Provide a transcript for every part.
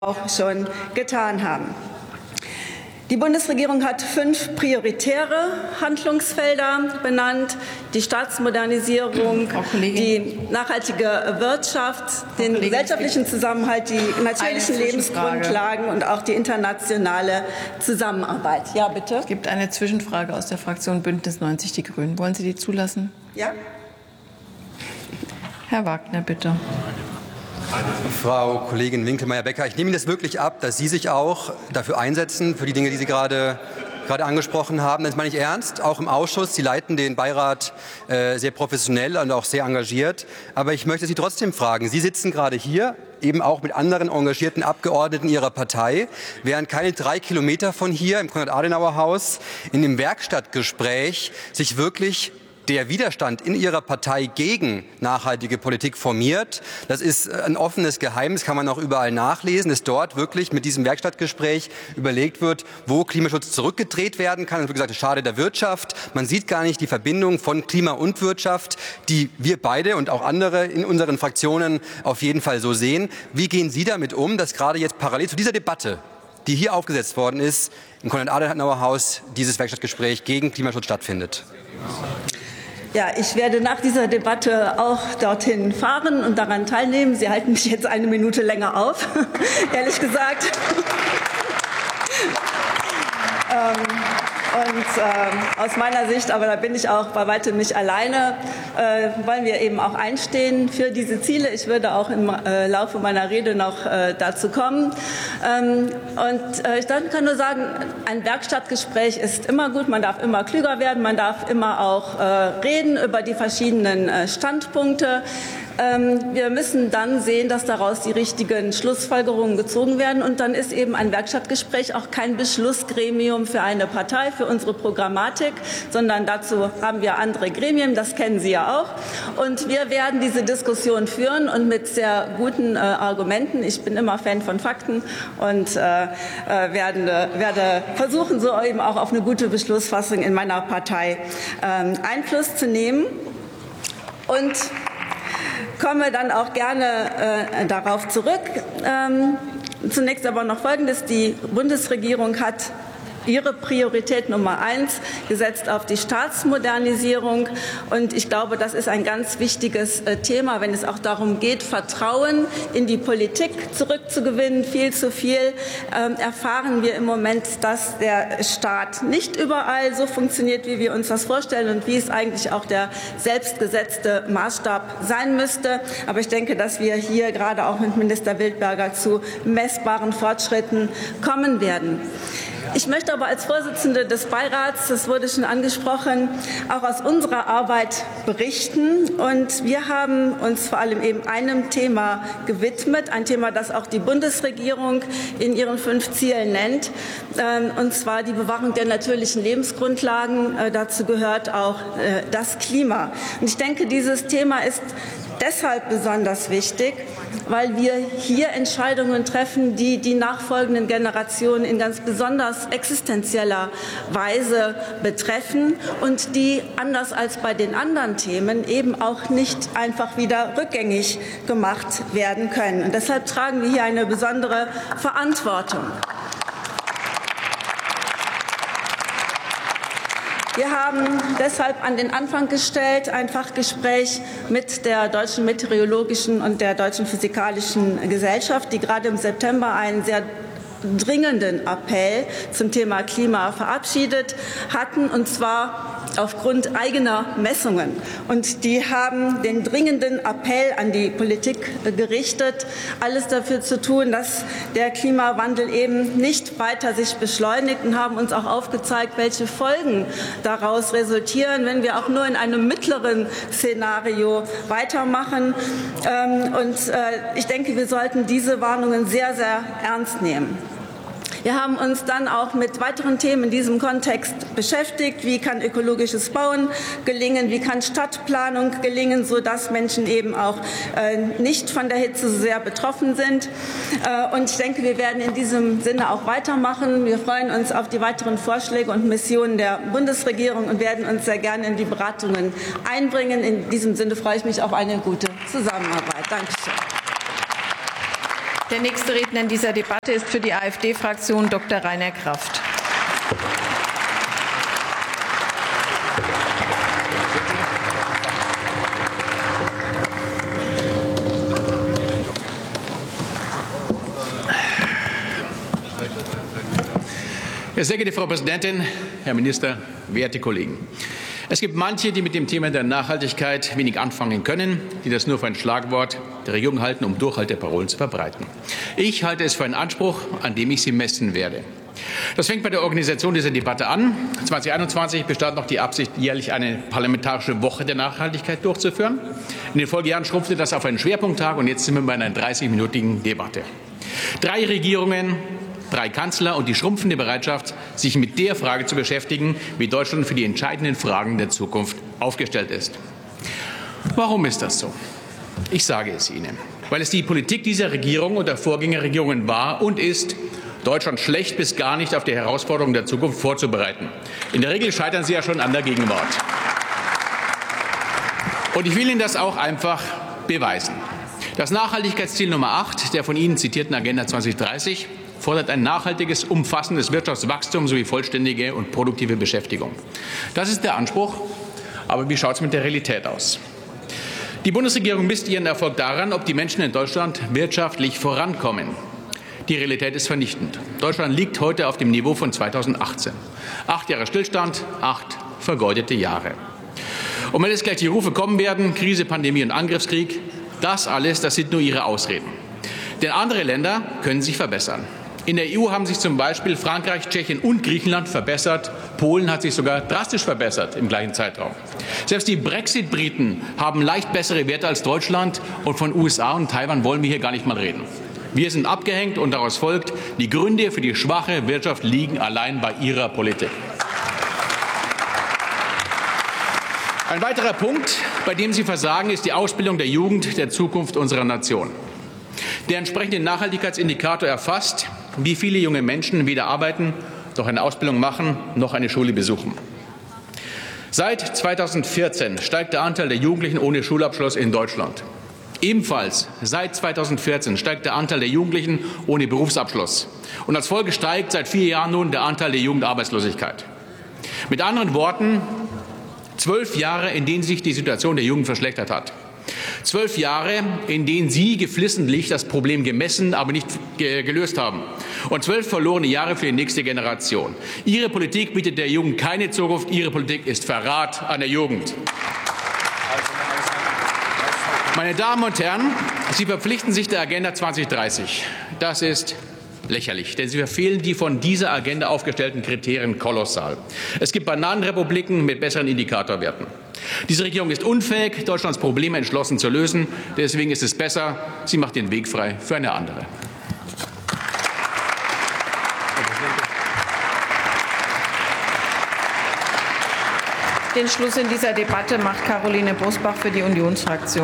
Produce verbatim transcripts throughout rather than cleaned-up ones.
auch schon getan haben. Die Bundesregierung hat fünf prioritäre Handlungsfelder benannt: die Staatsmodernisierung, die nachhaltige Wirtschaft, den gesellschaftlichen Zusammenhalt, die natürlichen Lebensgrundlagen und auch die internationale Zusammenarbeit. Ja, bitte. Es gibt eine Zwischenfrage aus der Fraktion Bündnis neunzig Die Grünen. Wollen Sie die zulassen? Ja. Herr Wagner, bitte. Frau Kollegin Winkelmeyer-Becker, ich nehme Ihnen das wirklich ab, dass Sie sich auch dafür einsetzen, für die Dinge, die Sie gerade, gerade angesprochen haben. Das meine ich ernst, auch im Ausschuss. Sie leiten den Beirat äh, sehr professionell und auch sehr engagiert. Aber ich möchte Sie trotzdem fragen, Sie sitzen gerade hier, eben auch mit anderen engagierten Abgeordneten Ihrer Partei, während keine drei Kilometer von hier im Konrad-Adenauer-Haus in dem Werkstattgespräch sich wirklich der Widerstand in Ihrer Partei gegen nachhaltige Politik formiert. Das ist ein offenes Geheimnis, kann man auch überall nachlesen, dass dort wirklich mit diesem Werkstattgespräch überlegt wird, wo Klimaschutz zurückgedreht werden kann. Und wie gesagt, es schadet der Wirtschaft. Man sieht gar nicht die Verbindung von Klima und Wirtschaft, die wir beide und auch andere in unseren Fraktionen auf jeden Fall so sehen. Wie gehen Sie damit um, dass gerade jetzt parallel zu dieser Debatte, die hier aufgesetzt worden ist, im Konrad-Adenauer-Haus dieses Werkstattgespräch gegen Klimaschutz stattfindet? Ja, ich werde nach dieser Debatte auch dorthin fahren und daran teilnehmen. Sie halten mich jetzt eine Minute länger auf, ehrlich gesagt. ähm, und äh, aus meiner Sicht, aber da bin ich auch bei weitem nicht alleine, äh, wollen wir eben auch einstehen für diese Ziele. Ich würde auch im äh, Laufe meiner Rede noch äh, dazu kommen. Ähm, und äh, ich kann nur sagen, ein Werkstattgespräch ist immer gut. Man darf immer klüger werden. Man darf immer auch äh, reden über die verschiedenen äh, Standpunkte. Ähm, wir müssen dann sehen, dass daraus die richtigen Schlussfolgerungen gezogen werden. Und dann ist eben ein Werkstattgespräch auch kein Beschlussgremium für eine Partei, für unsere Programmatik, sondern dazu haben wir andere Gremien. Das kennen Sie ja auch. Und wir werden diese Diskussion führen und mit sehr guten äh, Argumenten. Ich bin immer Fan von Fakten und äh, äh, werden, äh, werde versuchen, so eben auch auf eine gute Beschlussfassung in meiner Partei äh, Einfluss zu nehmen. Und komme dann auch gerne äh, darauf zurück. Ähm, zunächst aber noch Folgendes. Die Bundesregierung hat ihre Priorität Nummer eins gesetzt auf die Staatsmodernisierung. Und ich glaube, das ist ein ganz wichtiges äh, Thema, wenn es auch darum geht, Vertrauen in die Politik zurückzugewinnen. Viel zu viel ähm, erfahren wir im Moment, dass der Staat nicht überall so funktioniert, wie wir uns das vorstellen und wie es eigentlich auch der selbstgesetzte Maßstab sein müsste. Aber ich denke, dass wir hier gerade auch mit Minister Wildberger zu messbaren Fortschritten kommen werden. Ich möchte aber als Vorsitzende des Beirats, das wurde schon angesprochen, auch aus unserer Arbeit berichten. Und wir haben uns vor allem eben einem Thema gewidmet, ein Thema, das auch die Bundesregierung in ihren fünf Zielen nennt, und zwar die Bewahrung der natürlichen Lebensgrundlagen. Dazu gehört auch das Klima. Und ich denke, dieses Thema ist deshalb besonders wichtig, weil wir hier Entscheidungen treffen, die die nachfolgenden Generationen in ganz besonders existenzieller Weise betreffen und die, anders als bei den anderen Themen, eben auch nicht einfach wieder rückgängig gemacht werden können. Und deshalb tragen wir hier eine besondere Verantwortung. Wir haben deshalb an den Anfang gestellt ein Fachgespräch mit der Deutschen Meteorologischen und der Deutschen Physikalischen Gesellschaft, die gerade im September einen sehr dringenden Appell zum Thema Klima verabschiedet hatten, und zwar aufgrund eigener Messungen. Und die haben den dringenden Appell an die Politik gerichtet, alles dafür zu tun, dass der Klimawandel eben nicht weiter sich beschleunigt, und haben uns auch aufgezeigt, welche Folgen daraus resultieren, wenn wir auch nur in einem mittleren Szenario weitermachen. Und ich denke, wir sollten diese Warnungen sehr, sehr ernst nehmen. Wir haben uns dann auch mit weiteren Themen in diesem Kontext beschäftigt. Wie kann ökologisches Bauen gelingen? Wie kann Stadtplanung gelingen, sodass Menschen eben auch äh, nicht von der Hitze so sehr betroffen sind? Äh, und ich denke, wir werden in diesem Sinne auch weitermachen. Wir freuen uns auf die weiteren Vorschläge und Missionen der Bundesregierung und werden uns sehr gerne in die Beratungen einbringen. In diesem Sinne freue ich mich auf eine gute Zusammenarbeit. Dankeschön. Der nächste Redner in dieser Debatte ist für die AfD-Fraktion Doktor Rainer Kraft. Sehr geehrte Frau Präsidentin, Herr Minister, werte Kollegen! Es gibt manche, die mit dem Thema der Nachhaltigkeit wenig anfangen können, die das nur für ein Schlagwort der Regierung halten, um Durchhalteparolen zu verbreiten. Ich halte es für einen Anspruch, an dem ich sie messen werde. Das fängt bei der Organisation dieser Debatte an. zweitausendeinundzwanzig bestand noch die Absicht, jährlich eine parlamentarische Woche der Nachhaltigkeit durchzuführen. In den Folgejahren schrumpfte das auf einen Schwerpunkttag, und jetzt sind wir bei einer dreißigminütigen Debatte. Drei Regierungen, drei Kanzler und die schrumpfende Bereitschaft, sich mit der Frage zu beschäftigen, wie Deutschland für die entscheidenden Fragen der Zukunft aufgestellt ist. Warum ist das so? Ich sage es Ihnen. Weil es die Politik dieser Regierung und der Vorgängerregierungen war und ist, Deutschland schlecht bis gar nicht auf die Herausforderungen der Zukunft vorzubereiten. In der Regel scheitern sie ja schon an der Gegenwart. Und ich will Ihnen das auch einfach beweisen. Das Nachhaltigkeitsziel Nummer acht der von Ihnen zitierten Agenda zweitausenddreißig fordert ein nachhaltiges, umfassendes Wirtschaftswachstum sowie vollständige und produktive Beschäftigung. Das ist der Anspruch. Aber wie schaut es mit der Realität aus? Die Bundesregierung misst ihren Erfolg daran, ob die Menschen in Deutschland wirtschaftlich vorankommen. Die Realität ist vernichtend. Deutschland liegt heute auf dem Niveau von zweitausendachtzehn. Acht Jahre Stillstand, acht vergeudete Jahre. Und wenn jetzt gleich die Rufe kommen werden, Krise, Pandemie und Angriffskrieg, das alles, das sind nur Ihre Ausreden. Denn andere Länder können sich verbessern. In der E U haben sich zum Beispiel Frankreich, Tschechien und Griechenland verbessert. Polen hat sich sogar drastisch verbessert im gleichen Zeitraum. Selbst die Brexit-Briten haben leicht bessere Werte als Deutschland, und von U S A und Taiwan wollen wir hier gar nicht mal reden. Wir sind abgehängt, und daraus folgt, die Gründe für die schwache Wirtschaft liegen allein bei Ihrer Politik. Ein weiterer Punkt, bei dem Sie versagen, ist die Ausbildung der Jugend der Zukunft unserer Nation. Der entsprechende Nachhaltigkeitsindikator erfasst, wie viele junge Menschen weder arbeiten, noch eine Ausbildung machen, noch eine Schule besuchen. Seit zweitausendvierzehn steigt der Anteil der Jugendlichen ohne Schulabschluss in Deutschland. Ebenfalls seit zweitausendvierzehn steigt der Anteil der Jugendlichen ohne Berufsabschluss. Und als Folge steigt seit vier Jahren nun der Anteil der Jugendarbeitslosigkeit. Mit anderen Worten, zwölf Jahre, in denen sich die Situation der Jugend verschlechtert hat. Zwölf Jahre, in denen Sie geflissentlich das Problem gemessen, aber nicht ge gelöst haben. Und zwölf verlorene Jahre für die nächste Generation. Ihre Politik bietet der Jugend keine Zukunft. Ihre Politik ist Verrat an der Jugend. Meine Damen und Herren, Sie verpflichten sich der Agenda zweitausenddreißig. Das ist lächerlich, denn Sie verfehlen die von dieser Agenda aufgestellten Kriterien kolossal. Es gibt Bananenrepubliken mit besseren Indikatorwerten. Diese Regierung ist unfähig, Deutschlands Probleme entschlossen zu lösen. Deswegen ist es besser, sie macht den Weg frei für eine andere. Den Schluss in dieser Debatte macht Caroline Bosbach für die Unionsfraktion.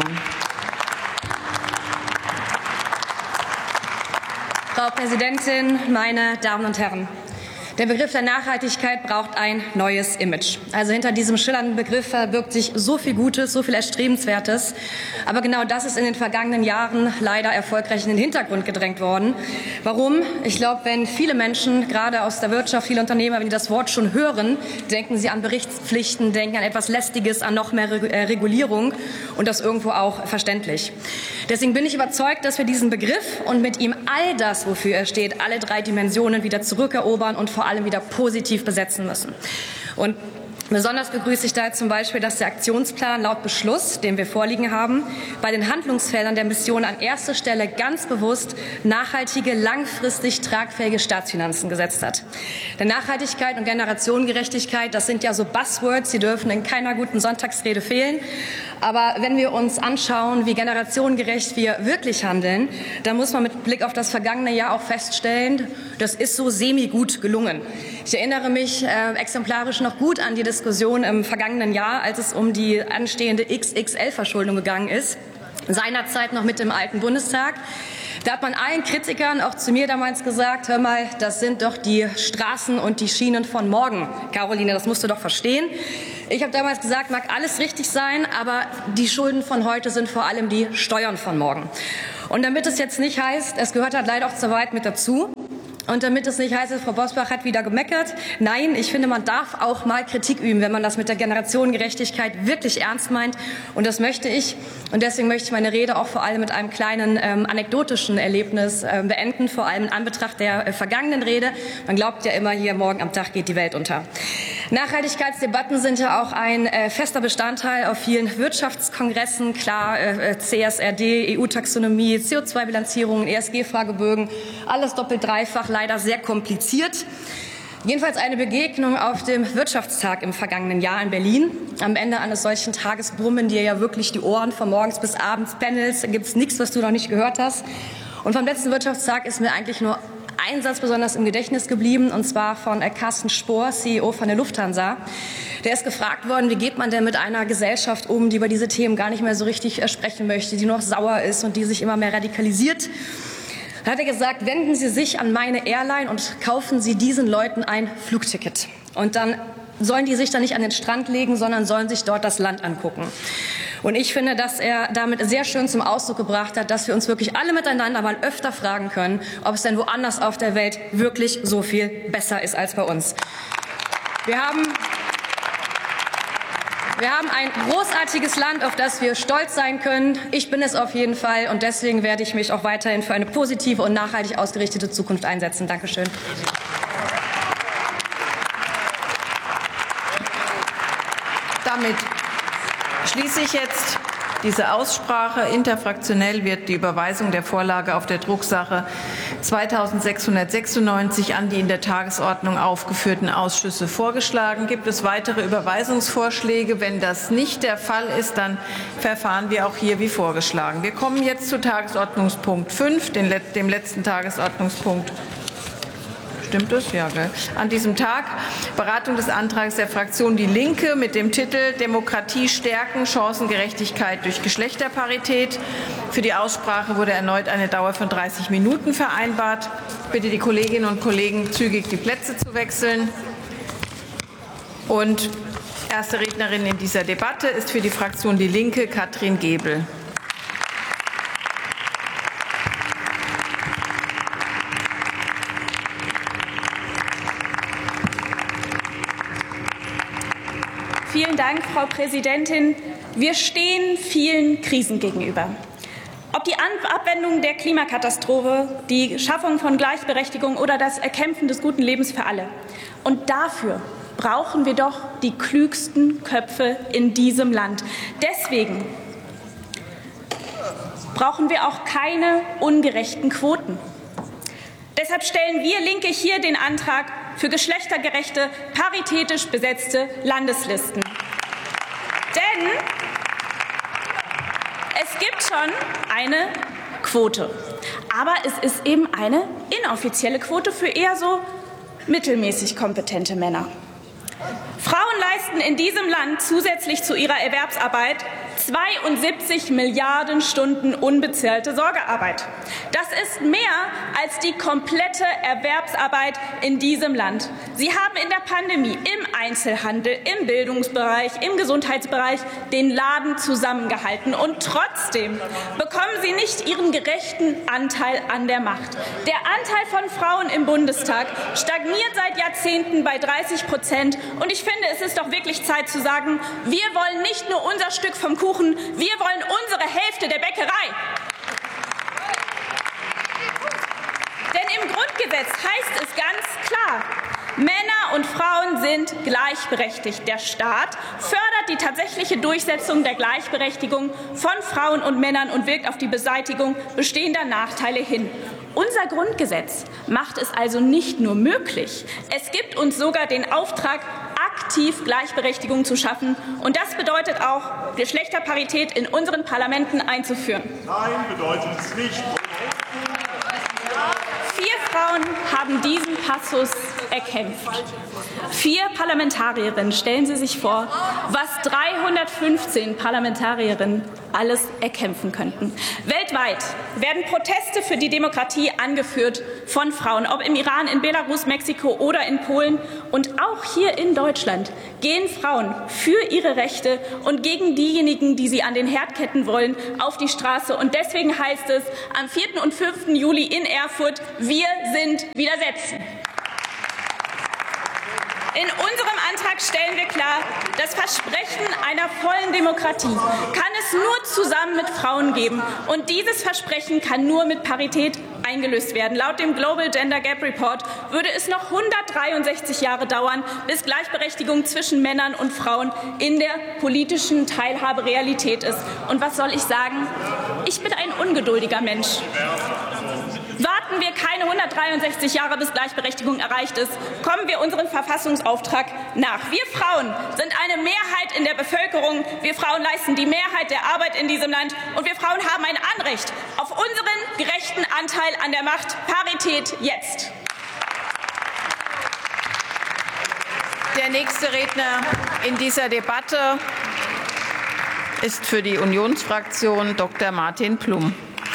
Frau Präsidentin, meine Damen und Herren! Der Begriff der Nachhaltigkeit braucht ein neues Image. Also hinter diesem schillernden Begriff verbirgt sich so viel Gutes, so viel Erstrebenswertes. Aber genau das ist in den vergangenen Jahren leider erfolgreich in den Hintergrund gedrängt worden. Warum? Ich glaube, wenn viele Menschen, gerade aus der Wirtschaft, viele Unternehmer, wenn die das Wort schon hören, denken sie an Berichtspflichten, denken an etwas Lästiges, an noch mehr Regulierung, und das irgendwo auch verständlich. Deswegen bin ich überzeugt, dass wir diesen Begriff und mit ihm all das, wofür er steht, alle drei Dimensionen wieder zurückerobern und vor allem wieder positiv besetzen müssen. Und besonders begrüße ich da zum Beispiel, dass der Aktionsplan laut Beschluss, den wir vorliegen haben, bei den Handlungsfeldern der Mission an erster Stelle ganz bewusst nachhaltige, langfristig tragfähige Staatsfinanzen gesetzt hat. Denn Nachhaltigkeit und Generationengerechtigkeit, das sind ja so Buzzwords, die dürfen in keiner guten Sonntagsrede fehlen. Aber wenn wir uns anschauen, wie generationengerecht wir wirklich handeln, dann muss man mit Blick auf das vergangene Jahr auch feststellen, das ist so semi-gut gelungen. Ich erinnere mich äh, exemplarisch noch gut an die Diskussion im vergangenen Jahr, als es um die anstehende X X L-Verschuldung gegangen ist, seinerzeit noch mit dem alten Bundestag. Da hat man allen Kritikern, auch zu mir damals, gesagt, hör mal, das sind doch die Straßen und die Schienen von morgen. Caroline, das musst du doch verstehen. Ich habe damals gesagt, mag alles richtig sein, aber die Schulden von heute sind vor allem die Steuern von morgen. Und damit es jetzt nicht heißt, es gehört halt leider auch zur Wahrheit mit dazu, und damit es nicht heißt, Frau Bosbach hat wieder gemeckert. Nein, ich finde, man darf auch mal Kritik üben, wenn man das mit der Generationengerechtigkeit wirklich ernst meint. Und das möchte ich. Und deswegen möchte ich meine Rede auch vor allem mit einem kleinen ähm, anekdotischen Erlebnis äh, beenden, vor allem in Anbetracht der äh, vergangenen Rede. Man glaubt ja immer, hier morgen am Tag geht die Welt unter. Nachhaltigkeitsdebatten sind ja auch ein äh, fester Bestandteil auf vielen Wirtschaftskongressen. Klar, äh, C S R D, E U-Taxonomie, C O zwei Bilanzierungen, E S G-Fragebögen, alles doppelt dreifach, leider sehr kompliziert. Jedenfalls eine Begegnung auf dem Wirtschaftstag im vergangenen Jahr in Berlin. Am Ende eines solchen Tages brummen dir ja wirklich die Ohren von morgens bis abends Panels. Da gibt es nichts, was du noch nicht gehört hast. Und vom letzten Wirtschaftstag ist mir eigentlich nur ein Satz besonders im Gedächtnis geblieben, und zwar von Carsten Spohr, C E O von der Lufthansa. Der ist gefragt worden, wie geht man denn mit einer Gesellschaft um, die über diese Themen gar nicht mehr so richtig sprechen möchte, die noch sauer ist und die sich immer mehr radikalisiert. Da hat er gesagt, wenden Sie sich an meine Airline und kaufen Sie diesen Leuten ein Flugticket. Und dann sollen die sich da nicht an den Strand legen, sondern sollen sich dort das Land angucken. Und ich finde, dass er damit sehr schön zum Ausdruck gebracht hat, dass wir uns wirklich alle miteinander mal öfter fragen können, ob es denn woanders auf der Welt wirklich so viel besser ist als bei uns. Wir haben Wir haben ein großartiges Land, auf das wir stolz sein können. Ich bin es auf jeden Fall, und deswegen werde ich mich auch weiterhin für eine positive und nachhaltig ausgerichtete Zukunft einsetzen. Dankeschön. Damit schließe ich jetzt diese Aussprache. Interfraktionell wird die Überweisung der Vorlage auf der Drucksache zweitausendsechshundertsechsundneunzig an die in der Tagesordnung aufgeführten Ausschüsse vorgeschlagen. Gibt es weitere Überweisungsvorschläge? Wenn das nicht der Fall ist, dann verfahren wir auch hier wie vorgeschlagen. Wir kommen jetzt zu Tagesordnungspunkt fünf, dem letzten Tagesordnungspunkt. Stimmt das? Ja, gell? An diesem Tag Beratung des Antrags der Fraktion Die Linke mit dem Titel Demokratie stärken, Chancengerechtigkeit durch Geschlechterparität. Für die Aussprache wurde erneut eine Dauer von dreißig Minuten vereinbart. Ich bitte die Kolleginnen und Kollegen, zügig die Plätze zu wechseln. Und erste Rednerin in dieser Debatte ist für die Fraktion Die Linke Katrin Gebel. Vielen Dank, Frau Präsidentin. Wir stehen vielen Krisen gegenüber. Ob die Abwendung der Klimakatastrophe, die Schaffung von Gleichberechtigung oder das Erkämpfen des guten Lebens für alle. Und dafür brauchen wir doch die klügsten Köpfe in diesem Land. Deswegen brauchen wir auch keine ungerechten Quoten. Deshalb stellen wir Linke hier den Antrag für geschlechtergerechte, paritätisch besetzte Landeslisten. Denn es gibt schon eine Quote, aber es ist eben eine inoffizielle Quote für eher so mittelmäßig kompetente Männer. Frauen leisten in diesem Land zusätzlich zu ihrer Erwerbsarbeit zweiundsiebzig Milliarden Stunden unbezahlte Sorgearbeit. Das ist mehr als die komplette Erwerbsarbeit in diesem Land. Sie haben in der Pandemie im Einzelhandel, im Bildungsbereich, im Gesundheitsbereich den Laden zusammengehalten. Und trotzdem bekommen sie nicht ihren gerechten Anteil an der Macht. Der Anteil von Frauen im Bundestag stagniert seit Jahrzehnten bei dreißig Prozent. Und ich finde, es ist doch wirklich Zeit zu sagen, wir wollen nicht nur unser Stück vom Kuchen, wir wollen unsere Hälfte der Bäckerei. Denn im Grundgesetz heißt es ganz klar, Männer und Frauen sind gleichberechtigt. Der Staat fördert die tatsächliche Durchsetzung der Gleichberechtigung von Frauen und Männern und wirkt auf die Beseitigung bestehender Nachteile hin. Unser Grundgesetz macht es also nicht nur möglich, es gibt uns sogar den Auftrag, aktiv Gleichberechtigung zu schaffen. Und das bedeutet auch, Geschlechterparität in unseren Parlamenten einzuführen. Nein, bedeutet es nicht. Vier Frauen haben diesen Passus erkämpft. Vier Parlamentarierinnen, stellen Sie sich vor, was dreihundertfünfzehn Parlamentarierinnen alles erkämpfen könnten. Weltweit werden Proteste für die Demokratie angeführt von Frauen, ob im Iran, in Belarus, Mexiko oder in Polen. Und auch hier in Deutschland gehen Frauen für ihre Rechte und gegen diejenigen, die sie an den Herd ketten wollen, auf die Straße. Und deswegen heißt es am vierten und fünften Juli in Erfurt, wir sind widersetzen. In unserem Antrag stellen wir klar, das Versprechen einer vollen Demokratie kann es nur zusammen mit Frauen geben. Und dieses Versprechen kann nur mit Parität eingelöst werden. Laut dem Global Gender Gap Report würde es noch hundertdreiundsechzig Jahre dauern, bis Gleichberechtigung zwischen Männern und Frauen in der politischen Teilhabe Realität ist. Und was soll ich sagen? Ich bin ein ungeduldiger Mensch. Warten wir keine hundertdreiundsechzig Jahre, bis Gleichberechtigung erreicht ist, kommen wir unserem Verfassungsauftrag nach. Wir Frauen sind eine Mehrheit in der Bevölkerung. Wir Frauen leisten die Mehrheit der Arbeit in diesem Land. Und wir Frauen haben ein Anrecht auf unseren gerechten Anteil an der Macht. Parität jetzt. Der nächste Redner in dieser Debatte ist für die Unionsfraktion Doktor Martin Plum.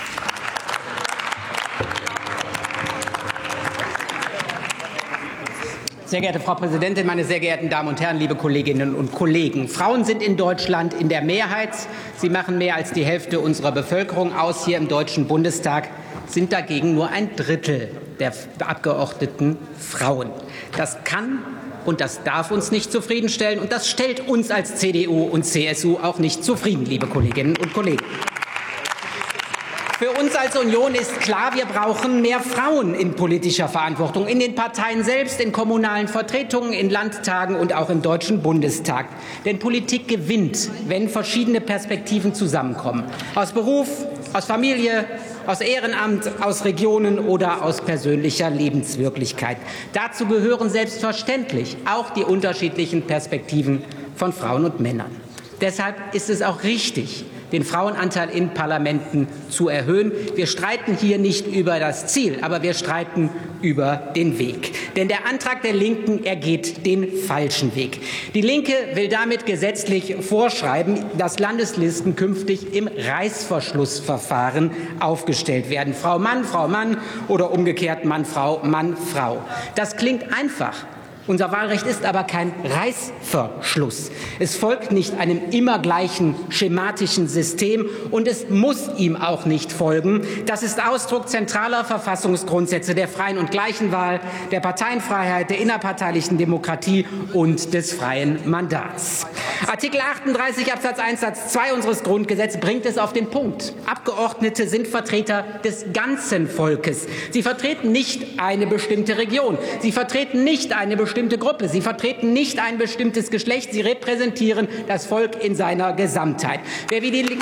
Sehr geehrte Frau Präsidentin, meine sehr geehrten Damen und Herren, liebe Kolleginnen und Kollegen! Frauen sind in Deutschland in der Mehrheit. Sie machen mehr als die Hälfte unserer Bevölkerung aus. Hier im Deutschen Bundestag sind dagegen nur ein Drittel der Abgeordneten Frauen. Das kann und das darf uns nicht zufriedenstellen. Und das stellt uns als C D U und C S U auch nicht zufrieden, liebe Kolleginnen und Kollegen. Für uns als Union ist klar, wir brauchen mehr Frauen in politischer Verantwortung, in den Parteien selbst, in kommunalen Vertretungen, in Landtagen und auch im Deutschen Bundestag. Denn Politik gewinnt, wenn verschiedene Perspektiven zusammenkommen. Aus Beruf, aus Familie, aus Ehrenamt, aus Regionen oder aus persönlicher Lebenswirklichkeit. Dazu gehören selbstverständlich auch die unterschiedlichen Perspektiven von Frauen und Männern. Deshalb ist es auch richtig, den Frauenanteil in Parlamenten zu erhöhen. Wir streiten hier nicht über das Ziel, aber wir streiten über den Weg. Denn der Antrag der Linken, er geht den falschen Weg. Die Linke will damit gesetzlich vorschreiben, dass Landeslisten künftig im Reißverschlussverfahren aufgestellt werden. Frau Mann, Frau Mann oder umgekehrt Mann, Frau, Mann, Frau. Das klingt einfach. Unser Wahlrecht ist aber kein Reißverschluss. Es folgt nicht einem immer gleichen schematischen System und es muss ihm auch nicht folgen. Das ist Ausdruck zentraler Verfassungsgrundsätze der freien und gleichen Wahl, der Parteienfreiheit, der innerparteilichen Demokratie und des freien Mandats. Artikel achtunddreißig Absatz eins Satz zwei unseres Grundgesetzes bringt es auf den Punkt. Abgeordnete sind Vertreter des ganzen Volkes. Sie vertreten nicht eine bestimmte Region. Sie vertreten nicht eine bestimmte bestimmte Gruppe. Sie vertreten nicht ein bestimmtes Geschlecht. Sie repräsentieren das Volk in seiner Gesamtheit. Wer wie die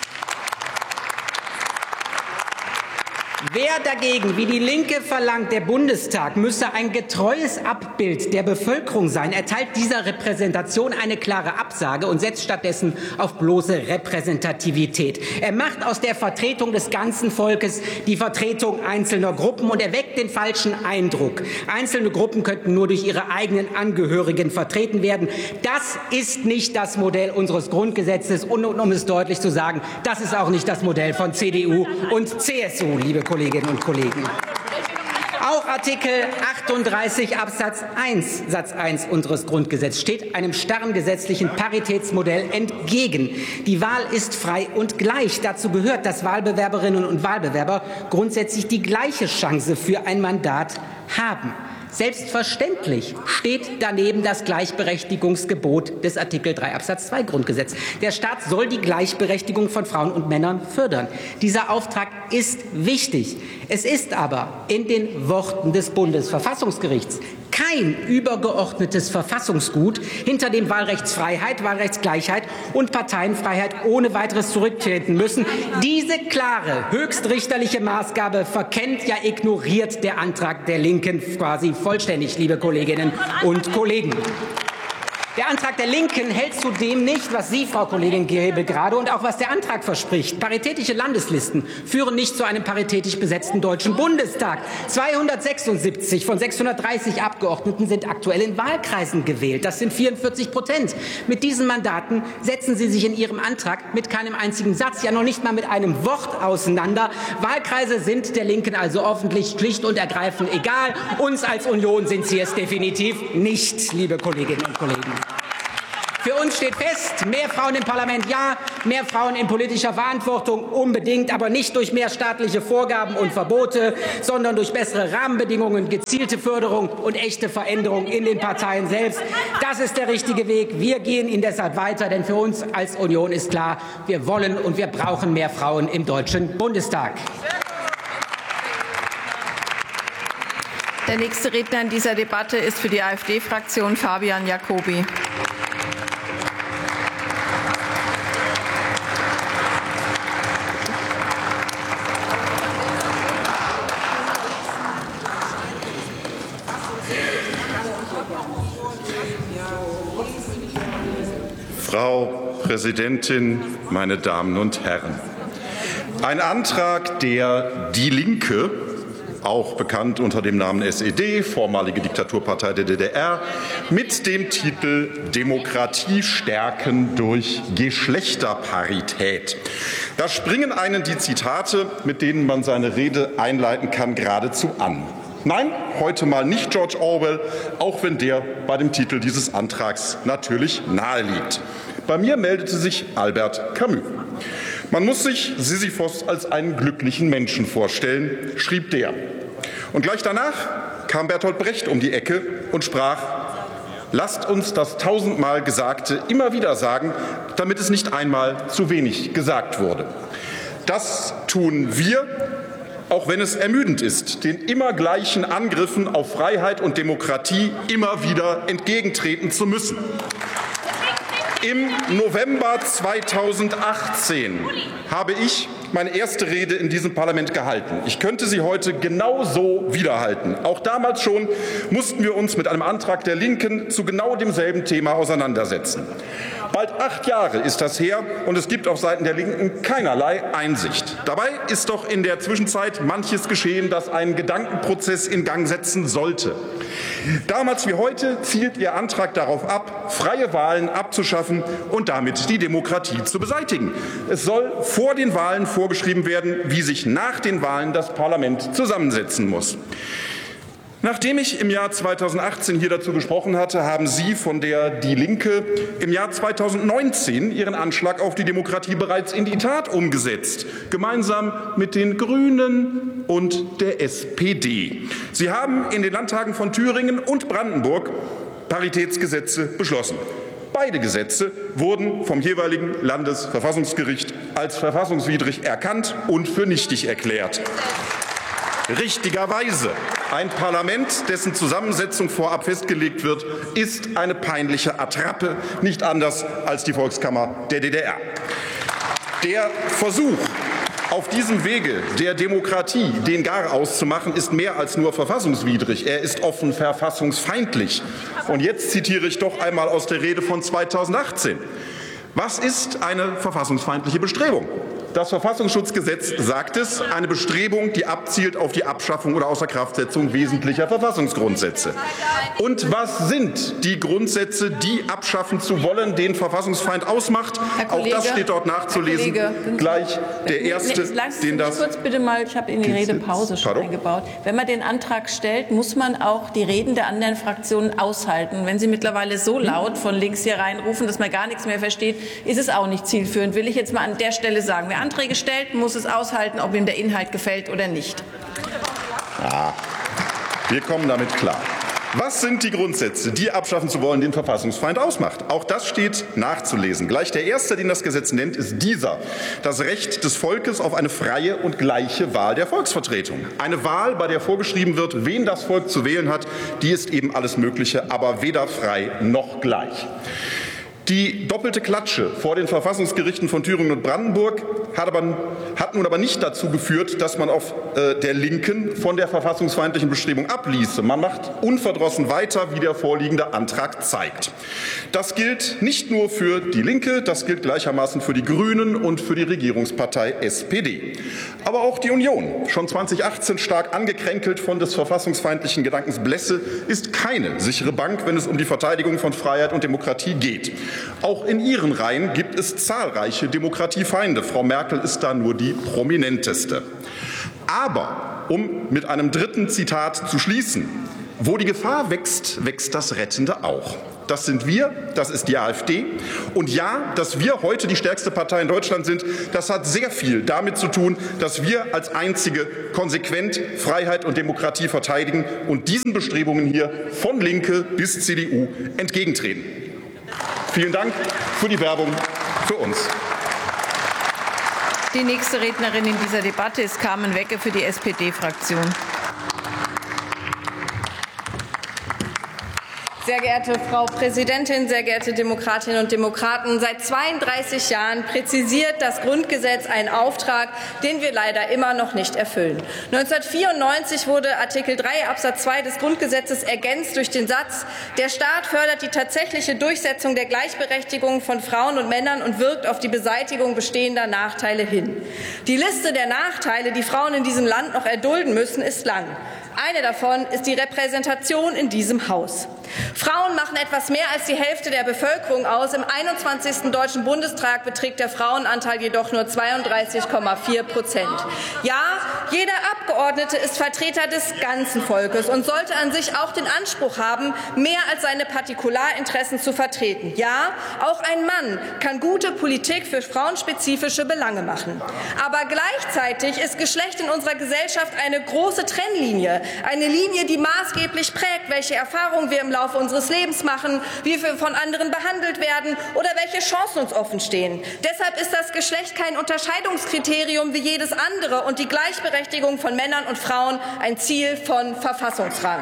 Wer dagegen, wie die Linke verlangt, der Bundestag müsse ein getreues Abbild der Bevölkerung sein, erteilt dieser Repräsentation eine klare Absage und setzt stattdessen auf bloße Repräsentativität. Er macht aus der Vertretung des ganzen Volkes die Vertretung einzelner Gruppen und erweckt den falschen Eindruck. Einzelne Gruppen könnten nur durch ihre eigenen Angehörigen vertreten werden. Das ist nicht das Modell unseres Grundgesetzes und, um es deutlich zu sagen, das ist auch nicht das Modell von C D U und C S U, liebe Kolleginnen und Kollegen. Auch Artikel achtunddreißig Absatz eins Satz eins unseres Grundgesetzes steht einem starren gesetzlichen Paritätsmodell entgegen. Die Wahl ist frei und gleich. Dazu gehört, dass Wahlbewerberinnen und Wahlbewerber grundsätzlich die gleiche Chance für ein Mandat haben. Selbstverständlich steht daneben das Gleichberechtigungsgebot des Artikel drei Absatz zwei Grundgesetz. Der Staat soll die Gleichberechtigung von Frauen und Männern fördern. Dieser Auftrag ist wichtig. Es ist aber in den Worten des Bundesverfassungsgerichts kein übergeordnetes Verfassungsgut, hinter dem Wahlrechtsfreiheit, Wahlrechtsgleichheit und Parteienfreiheit ohne weiteres zurücktreten müssen. Diese klare höchstrichterliche Maßgabe verkennt, ja ignoriert der Antrag der Linken quasi vollständig, liebe Kolleginnen und Kollegen. Der Antrag der Linken hält zudem nicht, was Sie, Frau Kollegin Gräbe, gerade und auch was der Antrag verspricht. Paritätische Landeslisten führen nicht zu einem paritätisch besetzten Deutschen Bundestag. zweihundertsechsundsiebzig von sechshundertdreißig Abgeordneten sind aktuell in Wahlkreisen gewählt. Das sind vierundvierzig Prozent. Mit diesen Mandaten setzen Sie sich in Ihrem Antrag mit keinem einzigen Satz, ja noch nicht mal mit einem Wort auseinander. Wahlkreise sind der Linken also offensichtlich schlicht und ergreifend egal. Uns als Union sind sie es definitiv nicht, liebe Kolleginnen und Kollegen. Für uns steht fest, mehr Frauen im Parlament ja, mehr Frauen in politischer Verantwortung unbedingt, aber nicht durch mehr staatliche Vorgaben und Verbote, sondern durch bessere Rahmenbedingungen, gezielte Förderung und echte Veränderung in den Parteien selbst. Das ist der richtige Weg. Wir gehen ihn deshalb weiter, denn für uns als Union ist klar, wir wollen und wir brauchen mehr Frauen im Deutschen Bundestag. Der nächste Redner in dieser Debatte ist für die AfD-Fraktion Fabian Jacobi. Frau Präsidentin, meine Damen und Herren! Ein Antrag der Die Linke, auch bekannt unter dem Namen S E D, vormalige Diktaturpartei der D D R, mit dem Titel Demokratie stärken durch Geschlechterparität. Da springen einen die Zitate, mit denen man seine Rede einleiten kann, geradezu an. Nein, heute mal nicht George Orwell, auch wenn der bei dem Titel dieses Antrags natürlich nahe liegt. Bei mir meldete sich Albert Camus. Man muss sich Sisyphos als einen glücklichen Menschen vorstellen, schrieb der. Und gleich danach kam Bertolt Brecht um die Ecke und sprach: Lasst uns das tausendmal Gesagte immer wieder sagen, damit es nicht einmal zu wenig gesagt wurde. Das tun wir, auch wenn es ermüdend ist, den immer gleichen Angriffen auf Freiheit und Demokratie immer wieder entgegentreten zu müssen. Im November zweitausendachtzehn habe ich meine erste Rede in diesem Parlament gehalten. Ich könnte sie heute genauso wiederhalten. Auch damals schon mussten wir uns mit einem Antrag der Linken zu genau demselben Thema auseinandersetzen. Bald acht Jahre ist das her und es gibt auf Seiten der Linken keinerlei Einsicht. Dabei ist doch in der Zwischenzeit manches geschehen, das einen Gedankenprozess in Gang setzen sollte. Damals wie heute zielt Ihr Antrag darauf ab, freie Wahlen abzuschaffen und damit die Demokratie zu beseitigen. Es soll vor den Wahlen vorgeschrieben werden, wie sich nach den Wahlen das Parlament zusammensetzen muss. Nachdem ich im Jahr zweitausendachtzehn hier dazu gesprochen hatte, haben Sie von der Die Linke im Jahr zweitausendneunzehn Ihren Anschlag auf die Demokratie bereits in die Tat umgesetzt, gemeinsam mit den Grünen und der S P D. Sie haben in den Landtagen von Thüringen und Brandenburg Paritätsgesetze beschlossen. Beide Gesetze wurden vom jeweiligen Landesverfassungsgericht als verfassungswidrig erkannt und für nichtig erklärt. Richtigerweise. Ein Parlament, dessen Zusammensetzung vorab festgelegt wird, ist eine peinliche Attrappe, nicht anders als die Volkskammer der D D R. Der Versuch, auf diesem Wege der Demokratie den Garaus zu machen, ist mehr als nur verfassungswidrig. Er ist offen verfassungsfeindlich. Und jetzt zitiere ich doch einmal aus der Rede von zweitausendachtzehn. Was ist eine verfassungsfeindliche Bestrebung? Das Verfassungsschutzgesetz sagt es, eine Bestrebung, die abzielt auf die Abschaffung oder Außerkraftsetzung wesentlicher Verfassungsgrundsätze. Und was sind die Grundsätze, die abschaffen zu wollen, den Verfassungsfeind ausmacht? Kollege, auch das steht dort nachzulesen. Kollege, Gleich der erste, nee, nee, den das... kurz bitte mal, ich habe in die Redepause schon Pardon? eingebaut. Wenn man den Antrag stellt, muss man auch die Reden der anderen Fraktionen aushalten. Wenn Sie mittlerweile so laut von links hier reinrufen, dass man gar nichts mehr versteht, ist es auch nicht zielführend, will ich jetzt mal an der Stelle sagen. Wer Anträge stellt, muss es aushalten, ob ihm der Inhalt gefällt oder nicht. Ja, wir kommen damit klar. Was sind die Grundsätze, die abschaffen zu wollen, den Verfassungsfeind ausmacht? Auch das steht nachzulesen. Gleich der erste, den das Gesetz nennt, ist dieser: Das Recht des Volkes auf eine freie und gleiche Wahl der Volksvertretung. Eine Wahl, bei der vorgeschrieben wird, wen das Volk zu wählen hat, die ist eben alles Mögliche, aber weder frei noch gleich. Die doppelte Klatsche vor den Verfassungsgerichten von Thüringen und Brandenburg hat aber hat nun aber nicht dazu geführt, dass man auf äh, der Linken von der verfassungsfeindlichen Bestrebung abließe. Man macht unverdrossen weiter, wie der vorliegende Antrag zeigt. Das gilt nicht nur für die Linke, das gilt gleichermaßen für die Grünen und für die Regierungspartei S P D. Aber auch die Union, schon zweitausendachtzehn stark angekränkelt von des verfassungsfeindlichen Gedankens Blesse, ist keine sichere Bank, wenn es um die Verteidigung von Freiheit und Demokratie geht. Auch in ihren Reihen gibt es zahlreiche Demokratiefeinde. Frau Merkel ist da nur die prominenteste. Aber, um mit einem dritten Zitat zu schließen, wo die Gefahr wächst, wächst das Rettende auch. Das sind wir, das ist die AfD. Und ja, dass wir heute die stärkste Partei in Deutschland sind, das hat sehr viel damit zu tun, dass wir als einzige konsequent Freiheit und Demokratie verteidigen und diesen Bestrebungen hier von Linke bis C D U entgegentreten. Vielen Dank für die Werbung für uns. Die nächste Rednerin in dieser Debatte ist Carmen Wecke für die S P D-Fraktion. Sehr geehrte Frau Präsidentin, sehr geehrte Demokratinnen und Demokraten! Seit zweiunddreißig Jahren präzisiert das Grundgesetz einen Auftrag, den wir leider immer noch nicht erfüllen. neunzehnhundertvierundneunzig wurde Artikel drei Absatz zwei des Grundgesetzes ergänzt durch den Satz: Der Staat fördert die tatsächliche Durchsetzung der Gleichberechtigung von Frauen und Männern und wirkt auf die Beseitigung bestehender Nachteile hin. Die Liste der Nachteile, die Frauen in diesem Land noch erdulden müssen, ist lang. Eine davon ist die Repräsentation in diesem Haus. Frauen machen etwas mehr als die Hälfte der Bevölkerung aus. Im einundzwanzigsten Deutschen Bundestag beträgt der Frauenanteil jedoch nur zweiunddreißig Komma vier Prozent. Ja, jeder Abgeordnete ist Vertreter des ganzen Volkes und sollte an sich auch den Anspruch haben, mehr als seine Partikularinteressen zu vertreten. Ja, auch ein Mann kann gute Politik für frauenspezifische Belange machen. Aber gleichzeitig ist Geschlecht in unserer Gesellschaft eine große Trennlinie. Eine Linie, die maßgeblich prägt, welche Erfahrungen wir im Laufe unseres Lebens machen, wie wir von anderen behandelt werden oder welche Chancen uns offen stehen. Deshalb ist das Geschlecht kein Unterscheidungskriterium wie jedes andere und die Gleichberechtigung von Männern und Frauen ein Ziel von Verfassungsrang.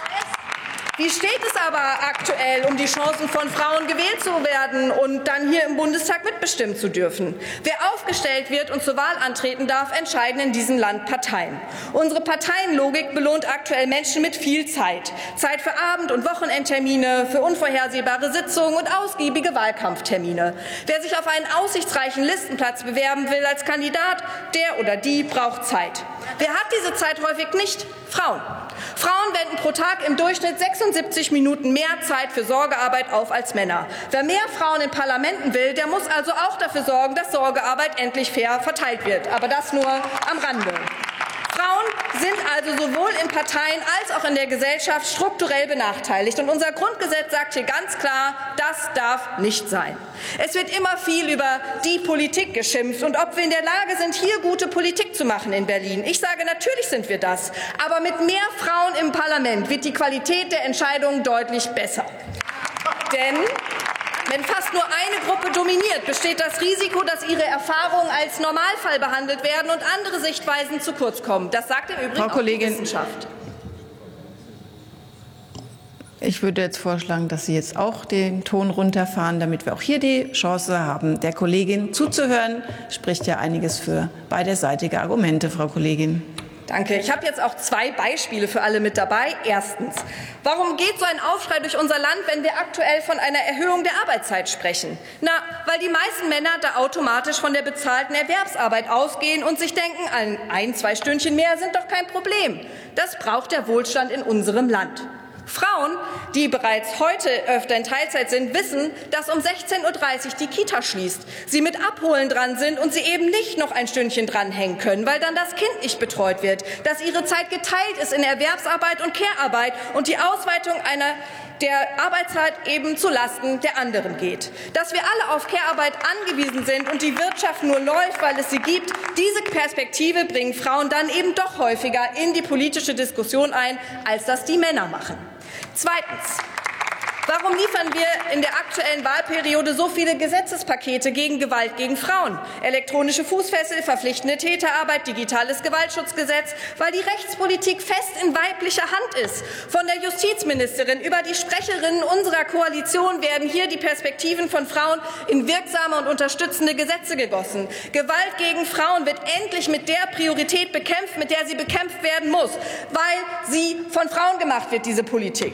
Wie steht es aber aktuell um die Chancen von Frauen, gewählt zu werden und dann hier im Bundestag mitbestimmen zu dürfen? Wer aufgestellt wird und zur Wahl antreten darf, entscheiden in diesem Land Parteien. Unsere Parteienlogik belohnt aktuell Menschen mit viel Zeit. Zeit für Abend- und Wochenendtermine, für unvorhersehbare Sitzungen und ausgiebige Wahlkampftermine. Wer sich auf einen aussichtsreichen Listenplatz bewerben will als Kandidat, der oder die braucht Zeit. Wer hat diese Zeit häufig nicht? Frauen. Frauen wenden pro Tag im Durchschnitt sechsundsiebzig Minuten mehr Zeit für Sorgearbeit auf als Männer. Wer mehr Frauen in Parlamenten will, der muss also auch dafür sorgen, dass Sorgearbeit endlich fair verteilt wird. Aber das nur am Rande. Frauen sind also sowohl in Parteien als auch in der Gesellschaft strukturell benachteiligt. Und unser Grundgesetz sagt hier ganz klar, das darf nicht sein. Es wird immer viel über die Politik geschimpft und ob wir in der Lage sind, hier gute Politik zu machen in Berlin. Ich sage, natürlich sind wir das. Aber mit mehr Frauen im Parlament wird die Qualität der Entscheidungen deutlich besser. Denn wenn fast nur eine Gruppe dominiert, besteht das Risiko, dass ihre Erfahrungen als Normalfall behandelt werden und andere Sichtweisen zu kurz kommen. Das sagt im Übrigen Frau auch Kollegin, die Wissenschaft. Ich würde jetzt vorschlagen, dass Sie jetzt auch den Ton runterfahren, damit wir auch hier die Chance haben, der Kollegin zuzuhören. Spricht ja einiges für beiderseitige Argumente, Frau Kollegin. Danke. Ich habe jetzt auch zwei Beispiele für alle mit dabei. Erstens. Warum geht so ein Aufschrei durch unser Land, wenn wir aktuell von einer Erhöhung der Arbeitszeit sprechen? Na, weil die meisten Männer da automatisch von der bezahlten Erwerbsarbeit ausgehen und sich denken, ein, ein, zwei Stündchen mehr sind doch kein Problem. Das braucht der Wohlstand in unserem Land. Frauen, die bereits heute öfter in Teilzeit sind, wissen, dass um sechzehn Uhr dreißig die Kita schließt, sie mit Abholen dran sind und sie eben nicht noch ein Stündchen dranhängen können, weil dann das Kind nicht betreut wird, dass ihre Zeit geteilt ist in Erwerbsarbeit und Care-Arbeit und die Ausweitung einer der Arbeitszeit eben zu Lasten der anderen geht. Dass wir alle auf Care-Arbeit angewiesen sind und die Wirtschaft nur läuft, weil es sie gibt, diese Perspektive bringen Frauen dann eben doch häufiger in die politische Diskussion ein, als das die Männer machen. Zweitens. Warum liefern wir in der aktuellen Wahlperiode so viele Gesetzespakete gegen Gewalt gegen Frauen? Elektronische Fußfessel, verpflichtende Täterarbeit, digitales Gewaltschutzgesetz, weil die Rechtspolitik fest in weiblicher Hand ist. Von der Justizministerin über die Sprecherinnen unserer Koalition werden hier die Perspektiven von Frauen in wirksame und unterstützende Gesetze gegossen. Gewalt gegen Frauen wird endlich mit der Priorität bekämpft, mit der sie bekämpft werden muss, weil sie von Frauen gemacht wird, diese Politik.